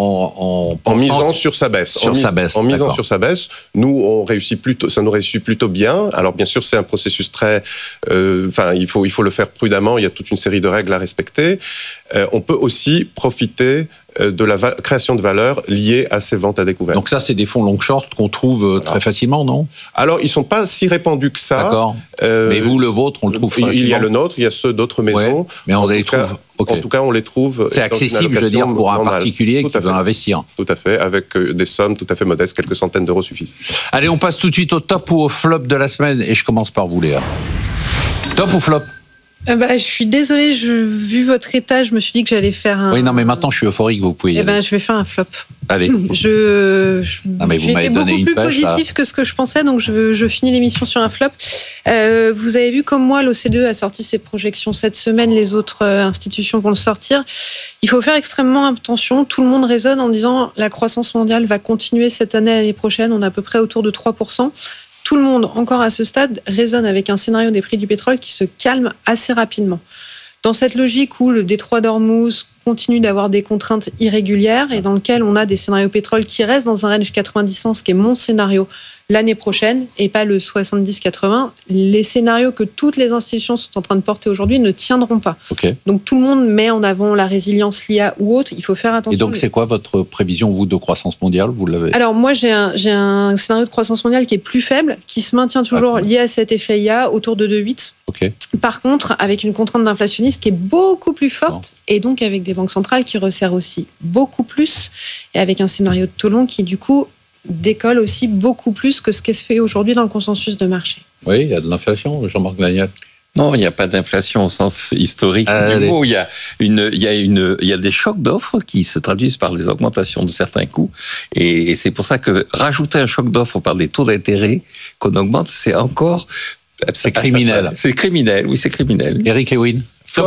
B: en
A: misant sur sa baisse. En misant sur sa baisse. Nous, ça nous réussit plutôt bien. Alors, bien sûr, c'est un processus très... il faut le faire prudemment. Il y a toute une série de règles à respecter. On peut aussi profiter de la création de valeur liée à ces ventes à découvert.
B: Donc ça, c'est des fonds long-short qu'on trouve très facilement, non?
A: Alors, ils ne sont pas si répandus que ça.
B: D'accord. Mais vous, le vôtre, on le trouve facilement?
A: Il y a le nôtre, il y a ceux d'autres maisons.
B: Ouais, mais on les trouve...
A: En tout cas, on les trouve...
B: C'est accessible, je veux dire, pour un particulier qui veut investir.
A: Tout à fait, avec des sommes tout à fait modestes, quelques centaines d'euros suffisent.
B: Allez, on passe tout de suite au top ou au flop de la semaine, et je commence par vous, Léa. Top ou flop?
E: Je suis désolée, vu votre état, je me suis dit que j'allais faire un...
B: Oui, non, mais maintenant, je suis euphorique, vous pouvez y aller.
E: Je vais faire un flop.
B: Allez.
E: J'étais beaucoup plus positif que ce que je pensais, donc je finis l'émission sur un flop. Vous avez vu, comme moi, l'OCDE a sorti ses projections cette semaine, les autres institutions vont le sortir. Il faut faire extrêmement attention. Tout le monde raisonne en disant la croissance mondiale va continuer cette année, l'année prochaine. On est à peu près autour de 3%. Tout le monde, encore à ce stade, raisonne avec un scénario des prix du pétrole qui se calme assez rapidement. Dans cette logique où le détroit d'Ormuz continue d'avoir des contraintes irrégulières et dans lequel on a des scénarios pétrole qui restent dans un range 90-100, ce qui est mon scénario l'année prochaine, et pas le 70-80, les scénarios que toutes les institutions sont en train de porter aujourd'hui ne tiendront pas.
B: Okay.
E: Donc tout le monde met en avant la résilience l'IA ou autre, il faut faire attention.
B: Et donc c'est quoi votre prévision, vous, de croissance mondiale? Vous l'avez...
E: Alors moi j'ai un scénario de croissance mondiale qui est plus faible, qui se maintient toujours lié à cet effet IA autour de 2,8.
B: Okay.
E: Par contre, avec une contrainte d'inflationniste qui est beaucoup plus forte, et donc avec des banques centrales qui resserrent aussi beaucoup plus, et avec un scénario de taux long qui du coup décolle aussi beaucoup plus que ce qui se fait aujourd'hui dans le consensus de marché.
B: Oui, il y a de l'inflation, Jean-Marc Daniel.
C: Non, il n'y a pas d'inflation au sens historique du mot. Il y a des chocs d'offres qui se traduisent par des augmentations de certains coûts. Et c'est pour ça que rajouter un choc d'offres par des taux d'intérêt qu'on augmente, c'est encore...
B: C'est criminel.
C: C'est criminel, oui, c'est criminel.
B: Eric Ewin.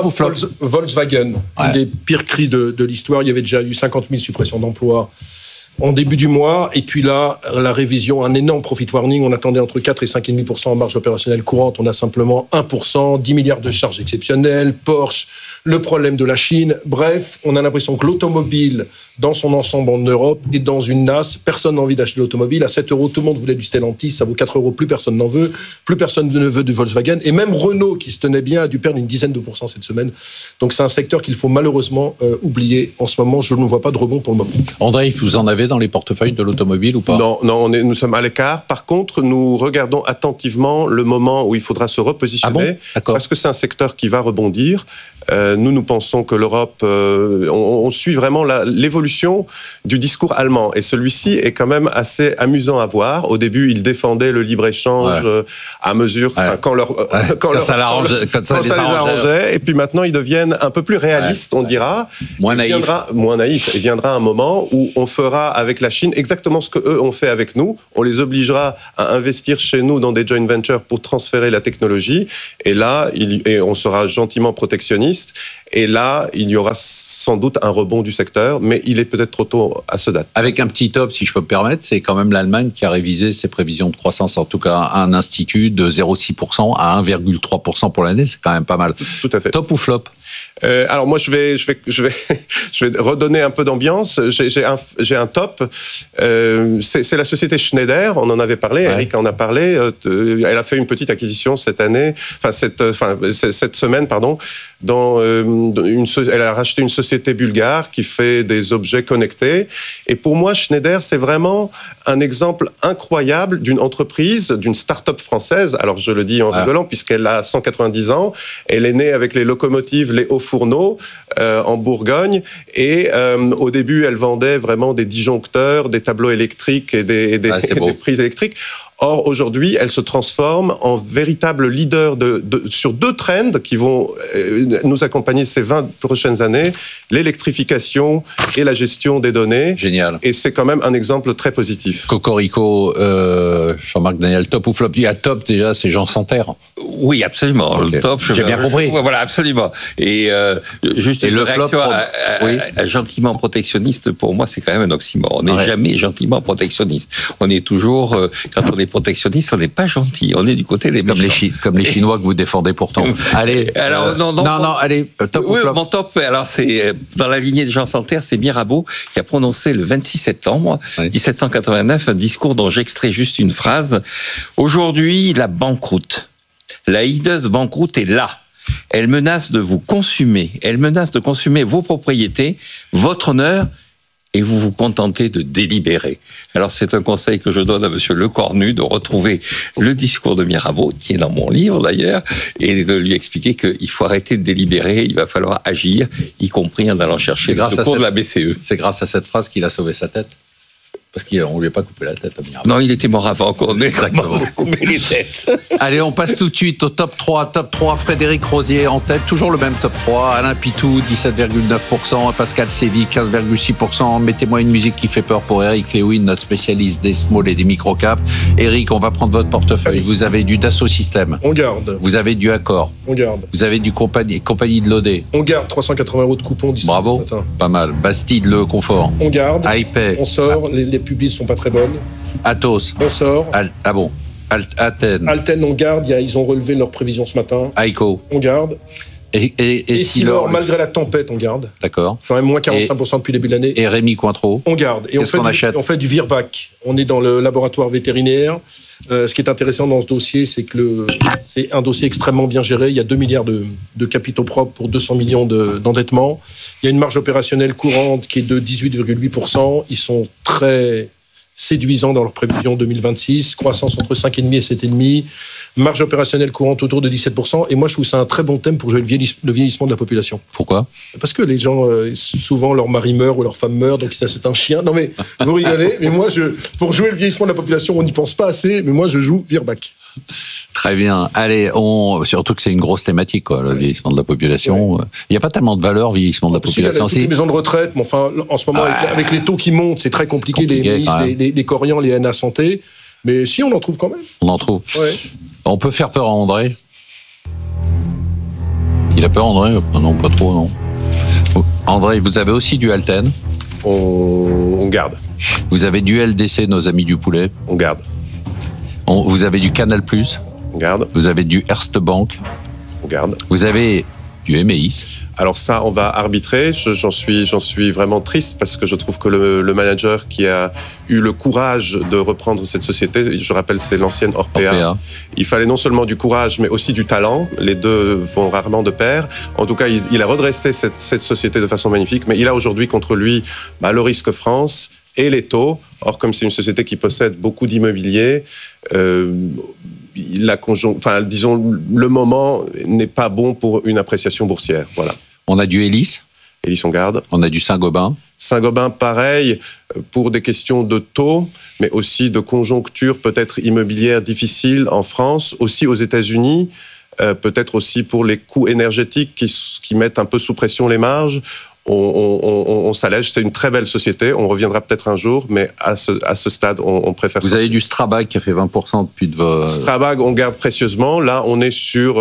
D: Volkswagen, une des pires crises de l'histoire. Il y avait déjà eu 50 000 suppressions d'emplois en début du mois. Et puis là, la révision, un énorme profit warning. On attendait entre 4 et 5,5% en marge opérationnelle courante. On a simplement 1%, 10 milliards de charges exceptionnelles, Porsche, le problème de la Chine. Bref, on a l'impression que l'automobile, dans son ensemble en Europe, est dans une nasse. Personne n'a envie d'acheter l'automobile. À 7 €, tout le monde voulait du Stellantis. Ça vaut 4 €. Plus personne n'en veut. Plus personne ne veut du Volkswagen. Et même Renault, qui se tenait bien, a dû perdre une dizaine de % cette semaine. Donc c'est un secteur qu'il faut malheureusement oublier. En ce moment, je ne vois pas de rebond pour le moment.
B: André, vous en avez dans les portefeuilles de l'automobile ou pas ?
A: Non, nous sommes à l'écart. Par contre, nous regardons attentivement le moment où il faudra se repositionner. Parce que c'est un secteur qui va rebondir. Nous pensons que l'Europe, on suit vraiment l'évolution du discours allemand. Et celui-ci est quand même assez amusant à voir. Au début, ils défendaient le libre-échange à mesure, quand ça les arrangeait. Et puis maintenant, ils deviennent un peu plus réalistes, on dira. Moins naïfs. Il viendra un moment où on fera avec la Chine exactement ce qu'eux ont fait avec nous. On les obligera à investir chez nous dans des joint ventures pour transférer la technologie. Et là, on sera gentiment protectionniste. Et là, il y aura sans doute un rebond du secteur, mais il est peut-être trop tôt à ce date.
B: Avec un petit top, si je peux me permettre, c'est quand même l'Allemagne qui a révisé ses prévisions de croissance, en tout cas un institut de 0,6% à 1,3% pour l'année, c'est quand même pas mal.
A: Tout à fait.
B: Top ou flop ?
A: Alors moi, je vais redonner un peu d'ambiance. J'ai un top. C'est la société Schneider. On en avait parlé. Eric en a parlé. Elle a fait une petite acquisition cette semaine, pardon. Elle a racheté une société bulgare qui fait des objets connectés. Et pour moi, Schneider, c'est vraiment un exemple incroyable d'une entreprise, d'une start-up française. Alors je le dis en rigolant, puisqu'elle a 190 ans. Elle est née avec les locomotives, les hauts fourneaux en Bourgogne. Et au début, elle vendait vraiment des disjoncteurs, des tableaux électriques et des prises électriques. Or, aujourd'hui, elle se transforme en véritable leader sur deux trends qui vont nous accompagner ces 20 prochaines années, l'électrification et la gestion des données.
B: Génial.
A: Et c'est quand même un exemple très positif.
B: Cocorico, Jean-Marc Daniel, top ou flop ? Il y a top déjà, c'est Jean Santerre.
C: Oui, absolument. Okay. Le top,
B: j'ai bien compris.
C: Voilà, absolument. Et juste une réaction gentiment protectionniste, pour moi, c'est quand même un oxymore. On n'est jamais gentiment protectionniste. On est toujours, quand on est protectionniste, on n'est pas gentil. On est du côté des méchants.
B: Comme les Chinois que vous défendez pourtant. Allez.
C: Alors,
B: allez, top ou flop ?
C: Mon top, alors c'est dans la lignée de Jean Santerre, c'est Mirabeau qui a prononcé le 26 septembre 1789 un discours dont j'extrais juste une phrase. Aujourd'hui, la banqueroute. La hideuse banqueroute est là. Elle menace de vous consumer. Elle menace de consumer vos propriétés, votre honneur, et vous vous contentez de délibérer. Alors c'est un conseil que je donne à monsieur Lecornu de retrouver le discours de Mirabeau, qui est dans mon livre d'ailleurs, et de lui expliquer qu'il faut arrêter de délibérer, il va falloir agir, y compris en allant chercher le secours de la BCE.
B: C'est grâce à cette phrase qu'il a sauvé sa tête ? Parce qu'on lui a pas coupé la tête à Mirabeau.
C: Non, il était mort avant qu'on ait coupé les têtes.
B: Allez, on passe tout de suite au top 3. Top 3, Frédéric Rosier en tête, toujours le même top 3. Alain Pitou, 17,9%. Pascal Sévy, 15,6%. Mettez-moi une musique qui fait peur pour Eric Lewin, notre spécialiste des small et des micro-caps. Eric, on va prendre votre portefeuille. Vous avez du Dassault Systèmes.
D: On garde.
B: Vous avez du Accor.
D: On garde.
B: Vous avez du compagnie de l'OD.
D: On garde 380 € de coupon.
B: Bravo, pas mal. Bastide Le Confort.
D: On garde.
B: iPay.
D: On sort. Les publics sont pas très bonnes.
B: Atos.
D: On sort.
B: Alten,
D: on garde. Ils ont relevé leurs prévisions ce matin.
B: Aiko.
D: On garde.
B: Et
D: Silor, malgré la tempête, on garde.
B: D'accord.
D: Quand même moins 45% depuis le début de l'année.
B: Et Rémi Cointreau.
D: On garde. Et on fait du Virbac. On est dans le laboratoire vétérinaire. Ce qui est intéressant dans ce dossier, c'est que c'est un dossier extrêmement bien géré. Il y a 2 milliards de capitaux propres pour 200 millions d'endettement. Il y a une marge opérationnelle courante qui est de 18,8%. Ils sont très séduisants dans leurs prévisions 2026. Croissance entre 5,5 et 7,5. Marge opérationnelle courante autour de 17%. Et moi, je trouve ça un très bon thème pour jouer le vieillissement de la population.
B: Pourquoi ?
D: Parce que les gens, souvent, leur mari meurt ou leur femme meurt, donc ça, c'est un chien. Non, mais vous rigolez. Mais moi, pour jouer le vieillissement de la population, on n'y pense pas assez. Mais moi, je joue Virbac.
B: Très bien. Allez, surtout que c'est une grosse thématique, quoi, le vieillissement de la population. Ouais. Il n'y a pas tellement de valeur, vieillissement de la population.
D: Il y a les maisons de retraite, mais enfin, en ce moment, avec les taux qui montent, c'est très compliqué, les Corians, les NA Santé. Mais si, on en trouve quand même.
B: On en trouve.
D: Ouais.
B: On peut faire peur à André. Il a peur, André ? Non, pas trop, non. André, vous avez aussi du Alten.
A: On On garde.
B: Vous avez du LDC, nos amis du poulet.
A: On garde.
B: Vous avez du Canal+.
A: On garde.
B: Vous avez du Erste Bank.
A: On garde.
B: Vous avez du Emeis.
A: Alors ça, on va arbitrer. J'en suis vraiment triste parce que je trouve que le manager qui a eu le courage de reprendre cette société, je rappelle, c'est l'ancienne Orpea. Il fallait non seulement du courage, mais aussi du talent. Les deux vont rarement de pair. En tout cas, il a redressé cette société de façon magnifique, mais il a aujourd'hui contre lui le risque France et les taux. Or, comme c'est une société qui possède beaucoup d'immobilier, disons, le moment n'est pas bon pour une appréciation boursière. Voilà.
B: On a du Elis.
A: Elis, on garde.
B: On a du Saint-Gobain.
A: Saint-Gobain, pareil, pour des questions de taux, mais aussi de conjoncture peut-être immobilière difficile en France, aussi aux États-Unis, peut-être aussi pour les coûts énergétiques qui mettent un peu sous pression les marges. On s'allège, c'est une très belle société, on reviendra peut-être un jour, mais à ce stade, on préfère...
B: Vous avez du Strabag qui a fait 20% depuis de vos...
A: Strabag, on garde précieusement. Là, on est sur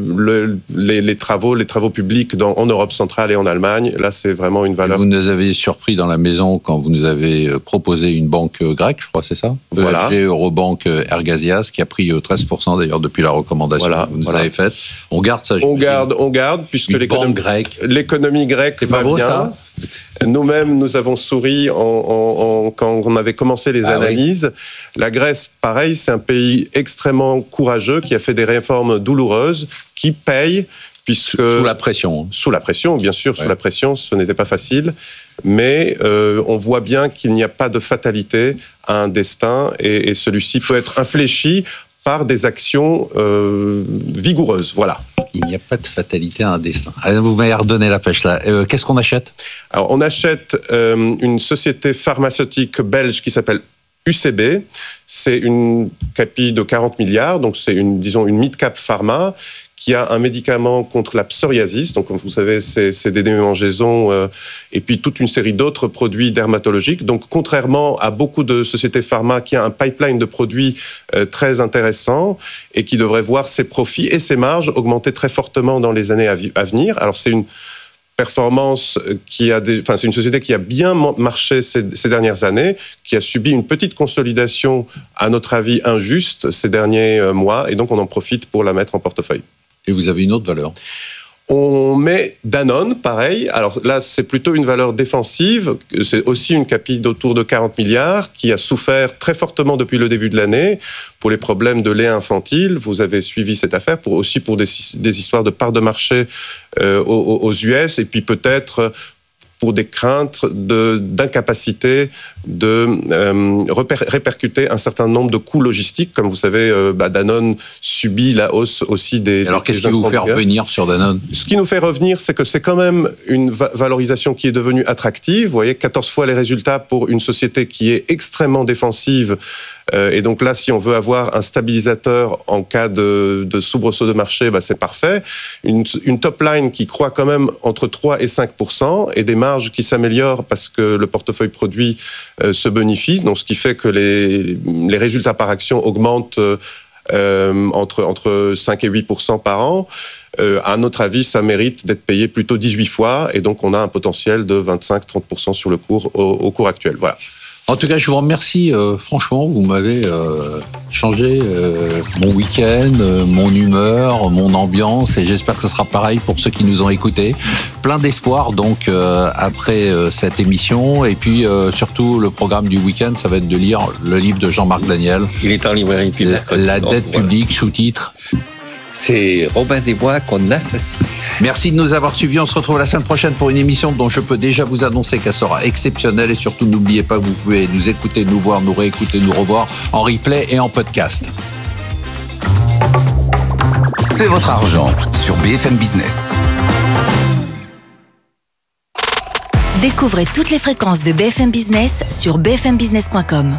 A: les travaux publics en Europe centrale et en Allemagne. Là, c'est vraiment une valeur...
B: Vous nous avez surpris dans la maison quand vous nous avez proposé une banque grecque, je crois, c'est ça?
A: Voilà.
B: Eurobank Ergasias, qui a pris 13% d'ailleurs depuis la recommandation que vous nous avez faite. On garde ça,
A: on garde, puisque l'économie grecque...
B: C'est pas beau, ça?
A: Nous-mêmes, nous avons souri quand on avait commencé les analyses. Oui. La Grèce, pareil, c'est un pays extrêmement courageux qui a fait des réformes douloureuses, qui paye, puisque...
B: Sous la pression.
A: Sous la pression, bien sûr, sous la pression, ce n'était pas facile. Mais on voit bien qu'il n'y a pas de fatalité à un destin, et celui-ci peut être infléchi par des actions vigoureuses. Voilà.
B: Il n'y a pas de fatalité à un destin. Vous m'avez redonné la pêche là. Qu'est-ce qu'on achète?
A: Alors, on achète une société pharmaceutique belge qui s'appelle UCB. C'est une capi de 40 milliards, donc c'est une mid-cap pharma qui a un médicament contre la psoriasis. Donc, comme vous savez, c'est des démangeaisons et puis toute une série d'autres produits dermatologiques. Donc, contrairement à beaucoup de sociétés pharma qui a un pipeline de produits très intéressant et qui devrait voir ses profits et ses marges augmenter très fortement dans les années à venir. Alors, c'est une performance c'est une société qui a bien marché ces dernières années, qui a subi une petite consolidation, à notre avis, injuste ces derniers mois, et donc on en profite pour la mettre en portefeuille.
B: Et vous avez une autre valeur?
A: On met Danone, pareil. Alors là, c'est plutôt une valeur défensive. C'est aussi une capi d'autour de 40 milliards qui a souffert très fortement depuis le début de l'année pour les problèmes de lait infantile. Vous avez suivi cette affaire aussi pour des histoires de parts de marché aux US, et puis peut-être pour des craintes d'incapacité de répercuter un certain nombre de coûts logistiques. Comme vous savez, Danone subit la hausse aussi des...
B: Alors, qu'est-ce qui vous fait revenir sur Danone?
A: Ce qui nous fait revenir, c'est que c'est quand même une valorisation qui est devenue attractive. Vous voyez, 14 fois les résultats pour une société qui est extrêmement défensive. Et donc là, si on veut avoir un stabilisateur en cas de soubresaut de marché, c'est parfait. Une top line qui croît quand même entre 3 et 5%, et des marges qui s'améliorent parce que le portefeuille produit se bonifie. Donc, ce qui fait que les résultats par action augmentent entre 5 et 8% par an. À notre avis, ça mérite d'être payé plutôt 18 fois, et donc on a un potentiel de 25-30% sur le cours au cours actuel. Voilà.
B: En tout cas, je vous remercie. Franchement, vous m'avez changé mon week-end, mon humeur, mon ambiance, et j'espère que ce sera pareil pour ceux qui nous ont écoutés. Plein d'espoir donc après cette émission, et puis surtout le programme du week-end, ça va être de lire le livre de Jean-Marc Daniel.
C: Il est en librairie puis
B: La dette publique, sous-titre.
C: C'est Robin des Bois qu'on assassine.
B: Merci de nous avoir suivis. On se retrouve la semaine prochaine pour une émission dont je peux déjà vous annoncer qu'elle sera exceptionnelle. Et surtout, n'oubliez pas que vous pouvez nous écouter, nous voir, nous réécouter, nous revoir en replay et en podcast.
F: C'est votre argent sur BFM Business.
H: Découvrez toutes les fréquences de BFM Business sur bfmbusiness.com.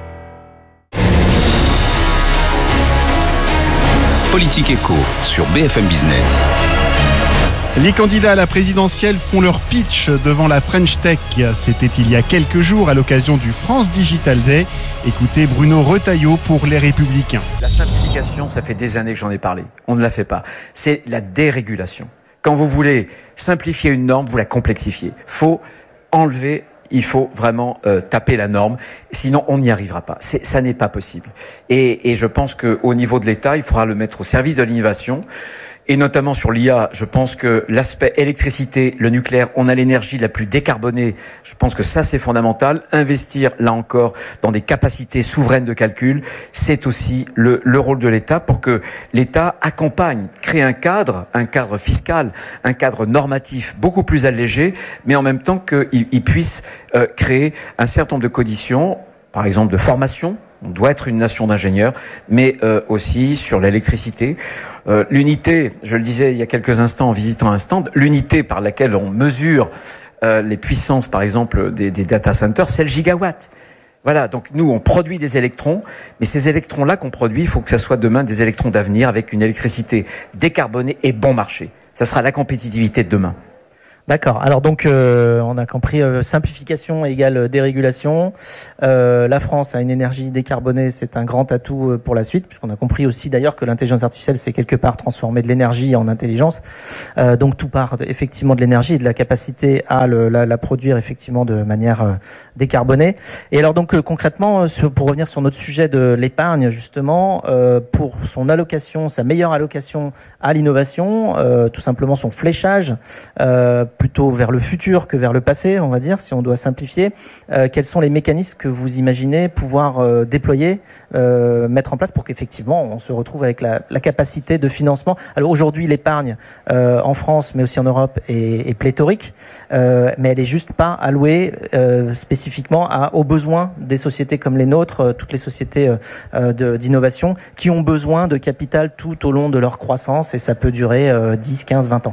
F: Politique Éco sur BFM Business.
J: Les candidats à la présidentielle font leur pitch devant la French Tech. C'était il y a quelques jours à l'occasion du France Digital Day. Écoutez Bruno Retailleau pour Les Républicains.
K: La simplification, ça fait des années que j'en ai parlé. On ne la fait pas. C'est la dérégulation. Quand vous voulez simplifier une norme, vous la complexifiez. Faut enlever. il faut vraiment taper la norme, sinon on n'y arrivera pas. Ça n'est pas possible. Et je pense qu'au niveau de l'État, il faudra le mettre au service de l'innovation. Et notamment sur l'IA, je pense que l'aspect électricité, le nucléaire, on a l'énergie la plus décarbonée. Je pense que ça, c'est fondamental. Investir, là encore, dans des capacités souveraines de calcul, c'est aussi le rôle de l'État pour que l'État accompagne, crée un cadre fiscal, un cadre normatif beaucoup plus allégé, mais en même temps qu'il puisse créer un certain nombre de conditions, par exemple de formation. On doit être une nation d'ingénieurs, mais aussi sur l'électricité. L'unité, je le disais il y a quelques instants en visitant un stand, l'unité par laquelle on mesure les puissances, par exemple, des data centers, c'est le gigawatt. Voilà, donc nous, on produit des électrons, mais ces électrons-là qu'on produit, il faut que ça soit demain des électrons d'avenir avec une électricité décarbonée et bon marché. Ça sera la compétitivité de demain.
L: D'accord. Alors donc, on a compris, simplification égale dérégulation. La France a une énergie décarbonée, c'est un grand atout pour la suite, puisqu'on a compris aussi d'ailleurs que l'intelligence artificielle, c'est quelque part transformer de l'énergie en intelligence. Donc tout part effectivement de l'énergie et de la capacité à la produire effectivement de manière décarbonée. Et alors donc concrètement, pour revenir sur notre sujet de l'épargne justement, pour son allocation, sa meilleure allocation à l'innovation, tout simplement son fléchage, plutôt vers le futur que vers le passé, on va dire, si on doit simplifier. Quels sont les mécanismes que vous imaginez pouvoir déployer, mettre en place pour qu'effectivement on se retrouve avec la capacité de financement? Alors aujourd'hui, l'épargne en France, mais aussi en Europe, est pléthorique, mais elle est juste pas allouée spécifiquement aux besoins des sociétés comme les nôtres, toutes les sociétés d'innovation qui ont besoin de capital tout au long de leur croissance, et ça peut durer 10, 15, 20 ans.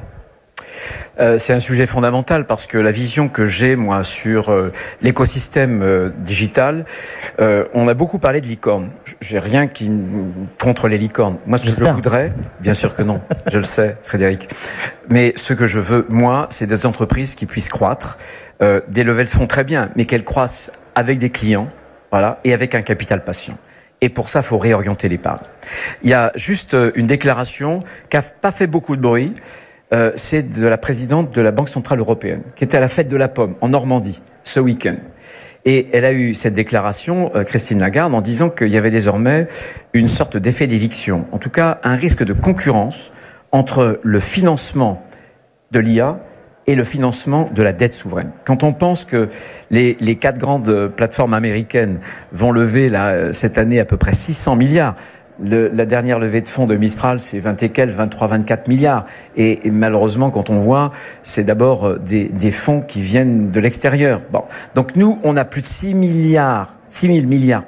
K: C'est un sujet fondamental parce que la vision que j'ai, moi, sur l'écosystème digital, on a beaucoup parlé de licornes. J'ai rien contre les licornes. Moi, ce que je voudrais, bien sûr que non, je le sais, Frédéric. Mais ce que je veux, moi, c'est des entreprises qui puissent croître, des levées de fonds très bien, mais qu'elles croissent avec des clients, voilà, et avec un capital patient. Et pour ça, il faut réorienter l'épargne. Il y a juste une déclaration qui n'a pas fait beaucoup de bruit. C'est de la présidente de la Banque Centrale Européenne, qui était à la fête de la pomme, en Normandie, ce week-end. Et elle a eu cette déclaration, Christine Lagarde, en disant qu'il y avait désormais une sorte d'effet d'éviction, en tout cas un risque de concurrence entre le financement de l'IA et le financement de la dette souveraine. Quand on pense que les 4 grandes plateformes américaines vont lever cette année à peu près 600 milliards, la dernière levée de fonds de Mistral, c'est 23-24 milliards. Et malheureusement, quand on voit, c'est d'abord des fonds qui viennent de l'extérieur. Bon. Donc nous, on a plus de 6 000 milliards,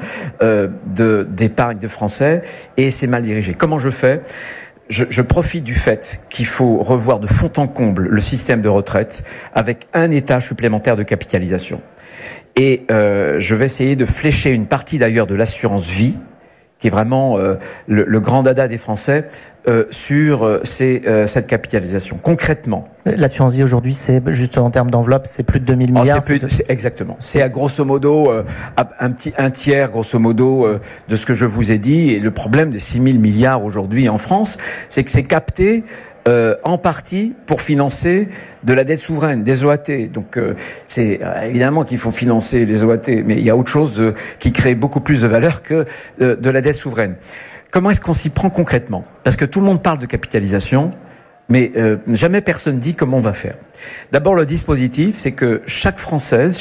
K: d'épargne de Français, et c'est mal dirigé. Comment je fais ? Je profite du fait qu'il faut revoir de fond en comble le système de retraite avec un état supplémentaire de capitalisation. Et je vais essayer de flécher une partie d'ailleurs de l'assurance vie, qui est vraiment le grand dada des Français, sur cette capitalisation. Concrètement.
L: L'assurance vie aujourd'hui, c'est juste en termes d'enveloppe, c'est plus de 2000 milliards.
K: Exactement. C'est à grosso modo un tiers, grosso modo, de ce que je vous ai dit. Et le problème des 6 000 milliards aujourd'hui en France, c'est que c'est capté en partie pour financer de la dette souveraine, des OAT. Donc c'est évidemment qu'il faut financer les OAT, mais il y a autre chose qui crée beaucoup plus de valeur que de la dette souveraine. Comment est-ce qu'on s'y prend concrètement ? Parce que tout le monde parle de capitalisation, mais jamais personne dit comment on va faire. D'abord, le dispositif, c'est que chaque Français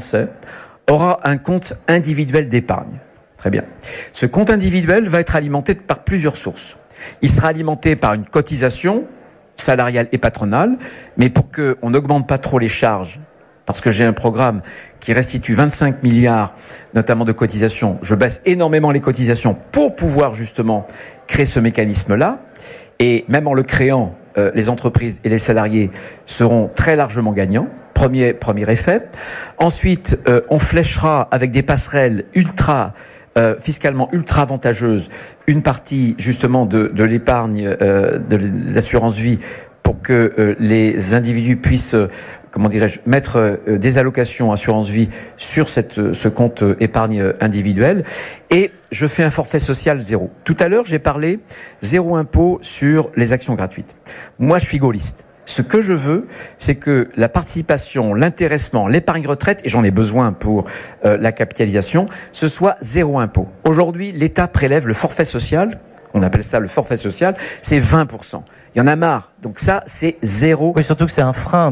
K: aura un compte individuel d'épargne. Très bien. Ce compte individuel va être alimenté par plusieurs sources. Il sera alimenté par une cotisation salariale et patronale, mais pour qu'on n'augmente pas trop les charges, parce que j'ai un programme qui restitue 25 milliards, notamment de cotisations, je baisse énormément les cotisations pour pouvoir justement créer ce mécanisme-là, et même en le créant, les entreprises et les salariés seront très largement gagnants. Premier effet. Ensuite, on fléchera avec des passerelles fiscalement ultra avantageuses une partie justement de l'épargne de l'assurance vie pour que les individus puissent mettre des allocations assurance vie sur ce compte épargne individuel. Et je fais un forfait social zéro. Tout à l'heure, j'ai parlé zéro impôt sur les actions gratuites. Moi, je suis gaulliste. Ce que je veux, c'est que la participation, l'intéressement, l'épargne retraite, et j'en ai besoin pour la capitalisation, ce soit 0 impôt. Aujourd'hui, l'État prélève le forfait social, on appelle ça le forfait social, c'est 20%. Il y en a marre. Donc ça, c'est 0.
L: Oui, surtout que c'est un frein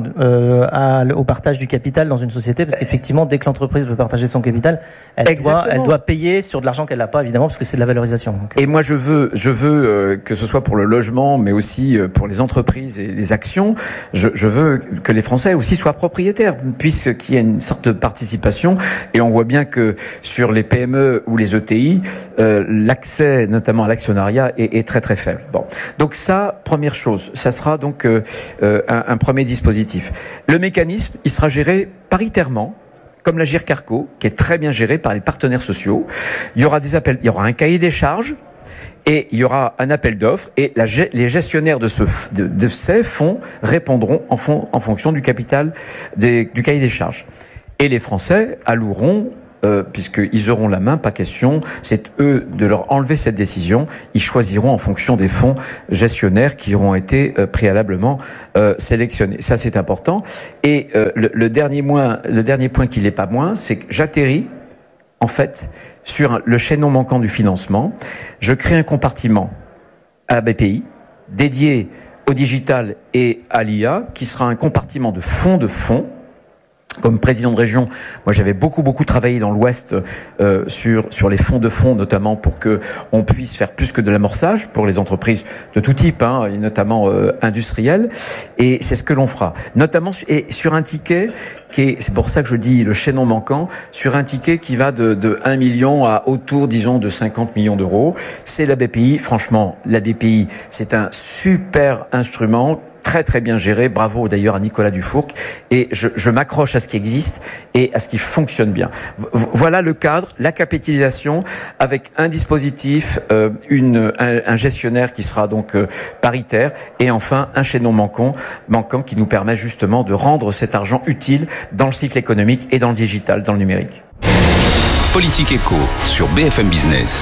L: au partage du capital dans une société, parce qu'effectivement, dès que l'entreprise veut partager son capital, elle doit payer sur de l'argent qu'elle n'a pas, évidemment, parce que c'est de la valorisation. Donc.
K: Et moi, je veux que ce soit pour le logement, mais aussi pour les entreprises et les actions, je veux que les Français aussi soient propriétaires, puisqu'il y a une sorte de participation. Et on voit bien que sur les PME ou les ETI, l'accès, notamment à l'actionnariat, est très très faible. Bon, donc ça, première chose, ça sera donc un premier dispositif. Le mécanisme, il sera géré paritairement, comme la GIRC-ARCO, qui est très bien gérée par les partenaires sociaux. Il y aura des appels, il y aura un cahier des charges et il y aura un appel d'offres et les gestionnaires de ces fonds répondront en fonction du capital du cahier des charges. Et les Français alloueront, puisqu'ils auront la main, pas question, c'est eux de leur enlever cette décision. Ils choisiront en fonction des fonds gestionnaires qui auront été préalablement sélectionnés. Ça, c'est important. Et le dernier point qui n'est pas moins, c'est que j'atterris, en fait, sur le chaînon manquant du financement. Je crée un compartiment à BPI dédié au digital et à l'IA, qui sera un compartiment de fonds. Comme président de région, moi j'avais beaucoup travaillé dans l'Ouest sur les fonds, notamment pour que on puisse faire plus que de l'amorçage pour les entreprises de tout type, et notamment industrielles. Et c'est ce que l'on fera, notamment sur un ticket c'est pour ça que je dis le chaînon manquant, sur un ticket qui va de 1 million à autour, disons, de 50 millions d'euros. C'est la BPI. Franchement, la BPI, c'est un super instrument, très très bien géré. Bravo d'ailleurs à Nicolas Dufourcq. Et je m'accroche à ce qui existe et à ce qui fonctionne bien. Voilà le cadre, la capitalisation avec un dispositif, un gestionnaire qui sera donc paritaire et enfin un chaînon manquant qui nous permet justement de rendre cet argent utile dans le cycle économique et dans le digital, dans le numérique.
F: Politique Éco sur BFM Business.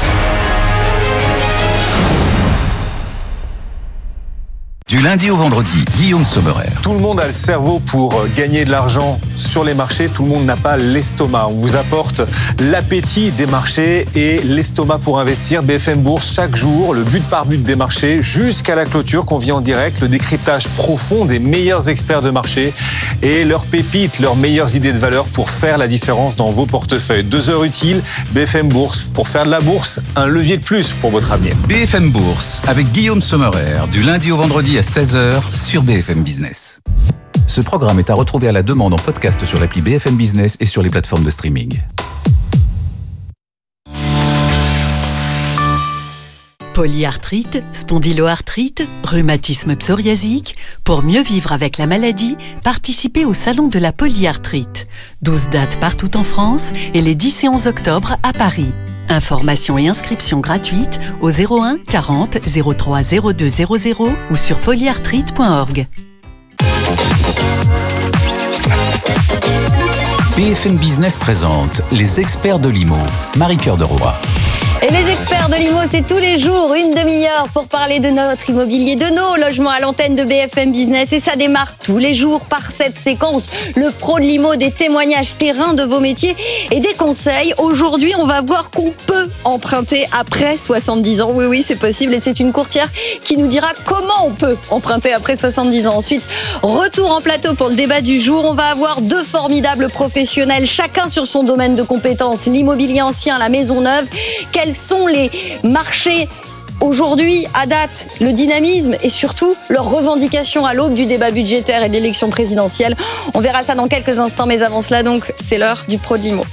F: Du lundi au vendredi, Guillaume Sommerer.
M: Tout le monde a le cerveau pour gagner de l'argent sur les marchés. Tout le monde n'a pas l'estomac. On vous apporte l'appétit des marchés et l'estomac pour investir. BFM Bourse, chaque jour, le but par but des marchés jusqu'à la clôture qu'on vit en direct. Le décryptage profond des meilleurs experts de marché et leurs pépites, leurs meilleures idées de valeur pour faire la différence dans vos portefeuilles. 2 heures utiles, BFM Bourse. Pour faire de la bourse, un levier de plus pour votre avenir.
F: BFM Bourse avec Guillaume Sommerer, du lundi au vendredi à 16h sur BFM Business. Ce programme est à retrouver à la demande en podcast sur l'appli BFM Business et sur les plateformes de streaming.
N: Polyarthrite, spondyloarthrite, rhumatisme psoriasique. Pour mieux vivre avec la maladie, participez au Salon de la Polyarthrite. 12 dates partout en France et les 10 et 11 octobre à Paris. Informations et inscriptions gratuites au 01 40 03 02 00 ou sur polyarthrite.org.
F: BFM Business présente les experts de l'IMO. Marie-Cœur de Roy.
G: Et les experts de l'IMO, c'est tous les jours, une demi-heure pour parler de notre immobilier, de nos logements à l'antenne de BFM Business. Et ça démarre tous les jours par cette séquence, le pro de l'IMO, des témoignages terrain de vos métiers et des conseils. Aujourd'hui, on va voir qu'on peut emprunter après 70 ans. Oui, c'est possible et c'est une courtière qui nous dira comment on peut emprunter après 70 ans. Ensuite, retour en plateau pour le débat du jour. On va avoir 2 formidables professionnels, chacun sur son domaine de compétences. L'immobilier ancien, la maison neuve. Quels sont les marchés aujourd'hui, à date, le dynamisme et surtout leurs revendications à l'aube du débat budgétaire et de l'élection présidentielle. On verra ça dans quelques instants, mais avant cela, donc, c'est l'heure du pro de l'IMO.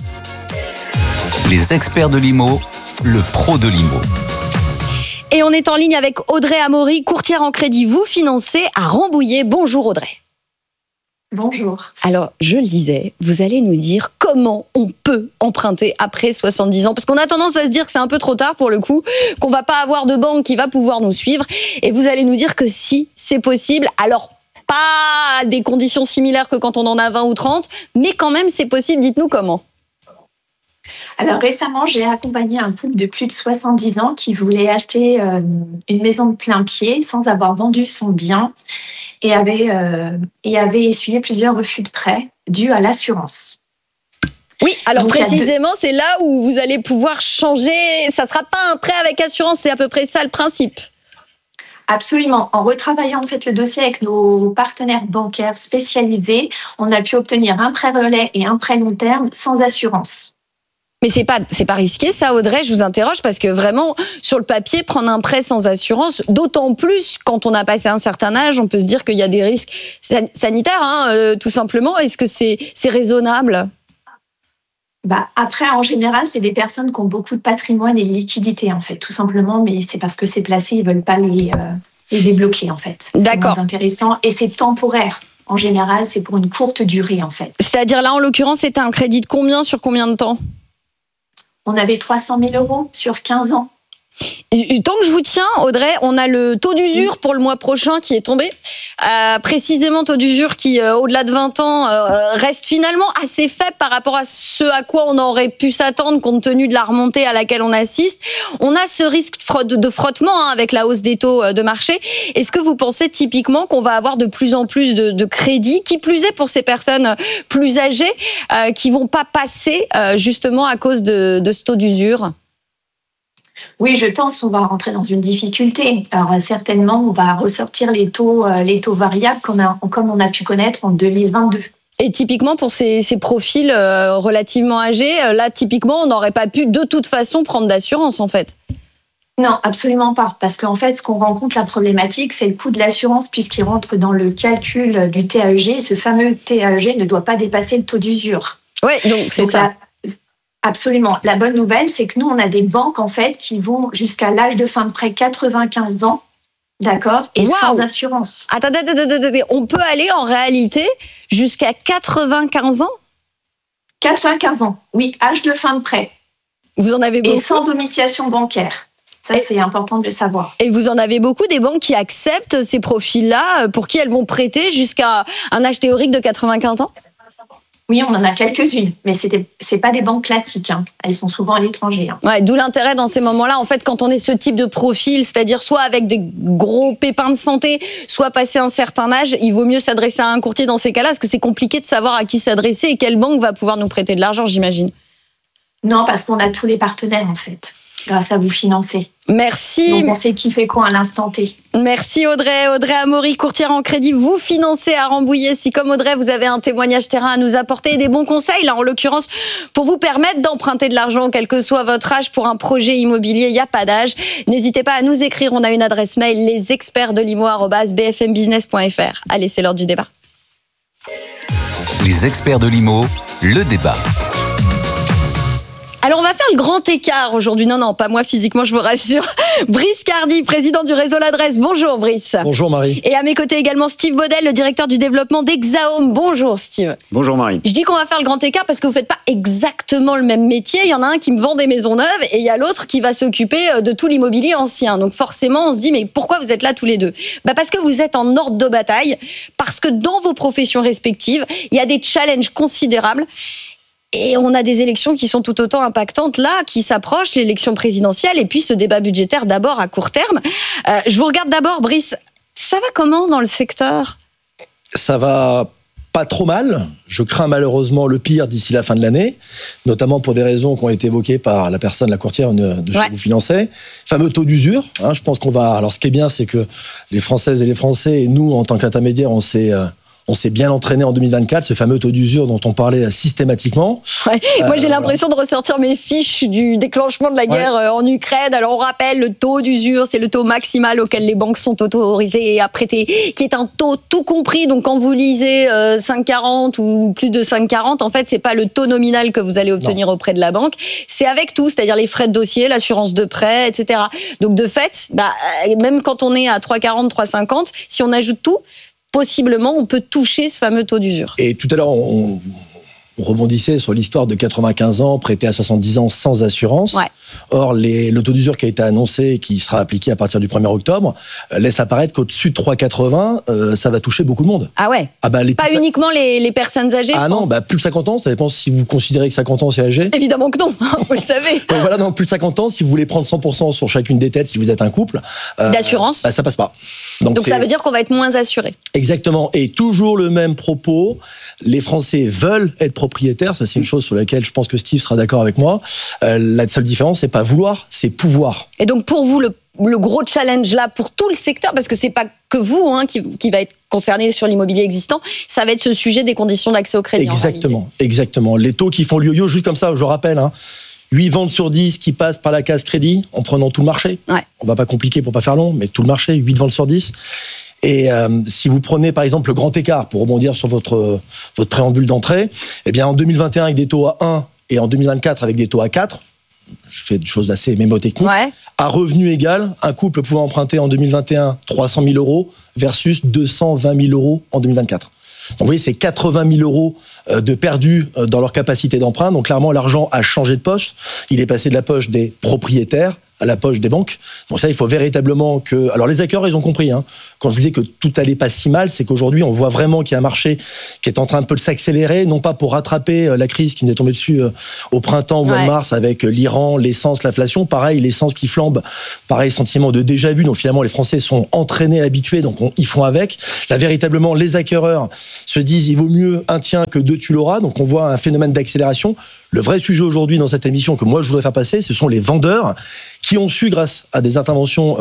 F: Les experts de l'IMO, le pro de l'IMO.
G: Et on est en ligne avec Audrey Amaury, courtière en crédit. Vous financez à Rambouillet. Bonjour Audrey.
O: Bonjour.
G: Alors, je le disais, vous allez nous dire comment on peut emprunter après 70 ans. Parce qu'on a tendance à se dire que c'est un peu trop tard pour le coup, qu'on va pas avoir de banque qui va pouvoir nous suivre. Et vous allez nous dire que si, c'est possible. Alors, pas à des conditions similaires que quand on en a 20 ou 30, mais quand même, c'est possible. Dites-nous comment.
O: Alors récemment, j'ai accompagné un couple de plus de 70 ans qui voulait acheter une maison de plein pied sans avoir vendu son bien. et avait essuyé plusieurs refus de prêt dus à l'assurance.
G: Oui, alors
O: donc,
G: précisément, c'est là où vous allez pouvoir changer. Ça ne sera pas un prêt avec assurance, c'est à peu près ça le principe.
O: Absolument. En retravaillant en fait le dossier avec nos partenaires bancaires spécialisés, on a pu obtenir un prêt relais et un prêt long terme sans assurance.
G: Mais c'est pas risqué ça, Audrey, je vous interroge, parce que vraiment, sur le papier, prendre un prêt sans assurance, d'autant plus quand on a passé un certain âge, on peut se dire qu'il y a des risques sanitaires, tout simplement. Est-ce que c'est raisonnable ?
O: Après, en général, c'est des personnes qui ont beaucoup de patrimoine et de liquidités, en fait, tout simplement, mais c'est parce que c'est placé, ils veulent pas les débloquer, en fait.
G: D'accord.
O: C'est moins intéressant et c'est temporaire. En général, c'est pour une courte durée, en fait.
G: C'est-à-dire là, en l'occurrence, c'était un crédit de combien, sur combien de temps ?
O: On avait 300 000 € sur 15 ans.
G: Tant que je vous tiens, Audrey, on a le taux d'usure pour le mois prochain qui est tombé. Précisément, taux d'usure qui, au-delà de 20 ans, reste finalement assez faible par rapport à ce à quoi on aurait pu s'attendre compte tenu de la remontée à laquelle on assiste. On a ce risque de frottement avec la hausse des taux de marché. Est-ce que vous pensez typiquement qu'on va avoir de plus en plus de crédits, qui plus est pour ces personnes plus âgées, qui vont pas passer justement à cause de ce taux d'usure ?
O: Oui, je pense qu'on va rentrer dans une difficulté. Alors certainement, on va ressortir les taux variables comme on a pu connaître en 2022.
G: Et typiquement, pour ces profils relativement âgés, là, typiquement, on n'aurait pas pu de toute façon prendre d'assurance, en fait.
O: Non, absolument pas. Parce qu'en fait, ce qu'on rencontre, la problématique, c'est le coût de l'assurance puisqu'il rentre dans le calcul du TAEG. Et ce fameux TAEG ne doit pas dépasser le taux d'usure.
G: Oui, donc c'est ça.
O: Absolument. La bonne nouvelle, c'est que nous, on a des banques, en fait, qui vont jusqu'à l'âge de fin de prêt 95 ans, d'accord, et sans assurance.
G: Attendez, on peut aller en réalité jusqu'à 95 ans ?
O: 95 ans, oui, âge de fin de prêt.
G: Vous en avez beaucoup ?
O: Et sans domiciliation bancaire. Ça, c'est important de le savoir.
G: Et vous en avez beaucoup, des banques qui acceptent ces profils-là, pour qui elles vont prêter jusqu'à un âge théorique de 95 ans ?
O: Oui, on en a quelques-unes, mais c'est pas des banques classiques. Elles sont souvent à l'étranger.
G: Ouais, d'où l'intérêt dans ces moments-là, en fait, quand on est ce type de profil, c'est-à-dire soit avec des gros pépins de santé, soit passé un certain âge, il vaut mieux s'adresser à un courtier dans ces cas-là, parce que c'est compliqué de savoir à qui s'adresser et quelle banque va pouvoir nous prêter de l'argent, j'imagine.
O: Non, parce qu'on a tous les partenaires, en fait, grâce à vous financer.
G: Merci.
O: Donc on sait qui fait quoi à l'instant T.
G: Merci Audrey. Audrey Amaury, courtière en crédit, vous financez à Rambouillet. Si comme Audrey, vous avez un témoignage terrain à nous apporter et des bons conseils, là en l'occurrence, pour vous permettre d'emprunter de l'argent, quel que soit votre âge, pour un projet immobilier, il n'y a pas d'âge. N'hésitez pas à nous écrire, on a une adresse mail, lesexpertsdelimo@bfmbusiness.fr. Allez, c'est l'heure du débat.
F: Les experts de l'IMO, le débat.
G: Alors, on va faire le grand écart aujourd'hui. Non, pas moi physiquement, je vous rassure. Brice Cardi, président du réseau L'Adresse. Bonjour, Brice.
P: Bonjour, Marie.
G: Et à mes côtés également, Steve Baudel, le directeur du développement d'Hexahome. Bonjour, Steve.
P: Bonjour, Marie.
G: Je dis qu'on va faire le grand écart parce que vous ne faites pas exactement le même métier. Il y en a un qui me vend des maisons neuves et il y a l'autre qui va s'occuper de tout l'immobilier ancien. Donc, forcément, on se dit, mais pourquoi vous êtes là tous les deux ? Parce que vous êtes en ordre de bataille, parce que dans vos professions respectives, il y a des challenges considérables. Et on a des élections qui sont tout autant impactantes là, qui s'approchent, l'élection présidentielle et puis ce débat budgétaire d'abord à court terme. Je vous regarde d'abord, Brice. Ça va comment dans le secteur ?
P: Ça va pas trop mal. Je crains malheureusement le pire d'ici la fin de l'année, notamment pour des raisons qui ont été évoquées par la personne, la courtière de chez vous finançait. Fameux taux d'usure. Je pense qu'on va. Alors ce qui est bien, c'est que les Françaises et les Français, et nous en tant qu'intermédiaires, on s'est bien entraîné en 2024, ce fameux taux d'usure dont on parlait systématiquement.
G: Ouais. Moi, j'ai l'impression de ressortir mes fiches du déclenchement de la guerre en Ukraine. Alors, on rappelle, le taux d'usure, c'est le taux maximal auquel les banques sont autorisées à prêter, qui est un taux tout compris. Donc, quand vous lisez 5,40 ou plus de 5,40, en fait, c'est pas le taux nominal que vous allez obtenir auprès de la banque. C'est avec tout, c'est-à-dire les frais de dossier, l'assurance de prêt, etc. Donc, de fait, même quand on est à 3,40, 3,50, si on ajoute tout, possiblement, on peut toucher ce fameux taux d'usure.
P: Et tout à l'heure, on rebondissait sur l'histoire de 95 ans, prêté à 70 ans sans assurance.
G: Ouais.
P: Or, le taux d'usure qui a été annoncé et qui sera appliqué à partir du 1er octobre laisse apparaître qu'au-dessus de 3,80, ça va toucher beaucoup de monde.
G: Ah ouais. Pas uniquement les personnes âgées.
P: Ah non, plus de 50 ans, ça dépend si vous considérez que 50 ans c'est âgé.
G: Évidemment que non, vous le savez.
P: Donc voilà, non, plus de 50 ans, si vous voulez prendre 100% sur chacune des têtes, si vous êtes un couple,
G: d'assurance,
P: ça passe pas.
G: Donc ça veut dire qu'on va être moins assuré.
P: Exactement. Et toujours le même propos, les Français veulent être propriétaires, ça c'est une chose sur laquelle je pense que Steve sera d'accord avec moi. La seule différence, c'est pas vouloir, c'est pouvoir.
G: Et donc pour vous, le gros challenge là, pour tout le secteur, parce que c'est pas que vous qui va être concerné sur l'immobilier existant, ça va être ce sujet des conditions d'accès au crédit.
P: Exactement. Les taux qui font le yo-yo, juste comme ça, je rappelle, 8 ventes sur 10 qui passent par la case crédit en prenant tout le marché.
G: Ouais.
P: On va pas compliquer pour pas faire long, mais tout le marché, 8 ventes sur 10. Et si vous prenez par exemple le grand écart, pour rebondir sur votre préambule d'entrée, eh bien en 2021 avec des taux à 1 et en 2024 avec des taux à 4, je fais des choses assez mémotechniques, à revenu égal, un couple pouvait emprunter en 2021 300 000 euros versus 220 000 euros en 2024. Donc vous voyez, c'est 80 000 euros de perdus dans leur capacité d'emprunt. Donc clairement, l'argent a changé de poche. Il est passé de la poche des propriétaires à la poche des banques. Donc ça, il faut véritablement que... Alors les acquéreurs, ils ont compris. Quand je disais que tout allait pas si mal, c'est qu'aujourd'hui, on voit vraiment qu'il y a un marché qui est en train un peu de s'accélérer, non pas pour rattraper la crise qui nous est tombée dessus au printemps, au mois de mars, avec l'Iran, l'essence, l'inflation. Pareil, l'essence qui flambe. Pareil, sentiment de déjà-vu. Donc finalement, les Français sont entraînés, habitués, donc ils font avec. Là, véritablement, les acquéreurs se disent, il vaut mieux un tien que deux, tu l'auras. Donc on voit un phénomène d'accélération. Le vrai sujet aujourd'hui dans cette émission que moi je voudrais faire passer, ce sont les vendeurs qui ont su, grâce à des interventions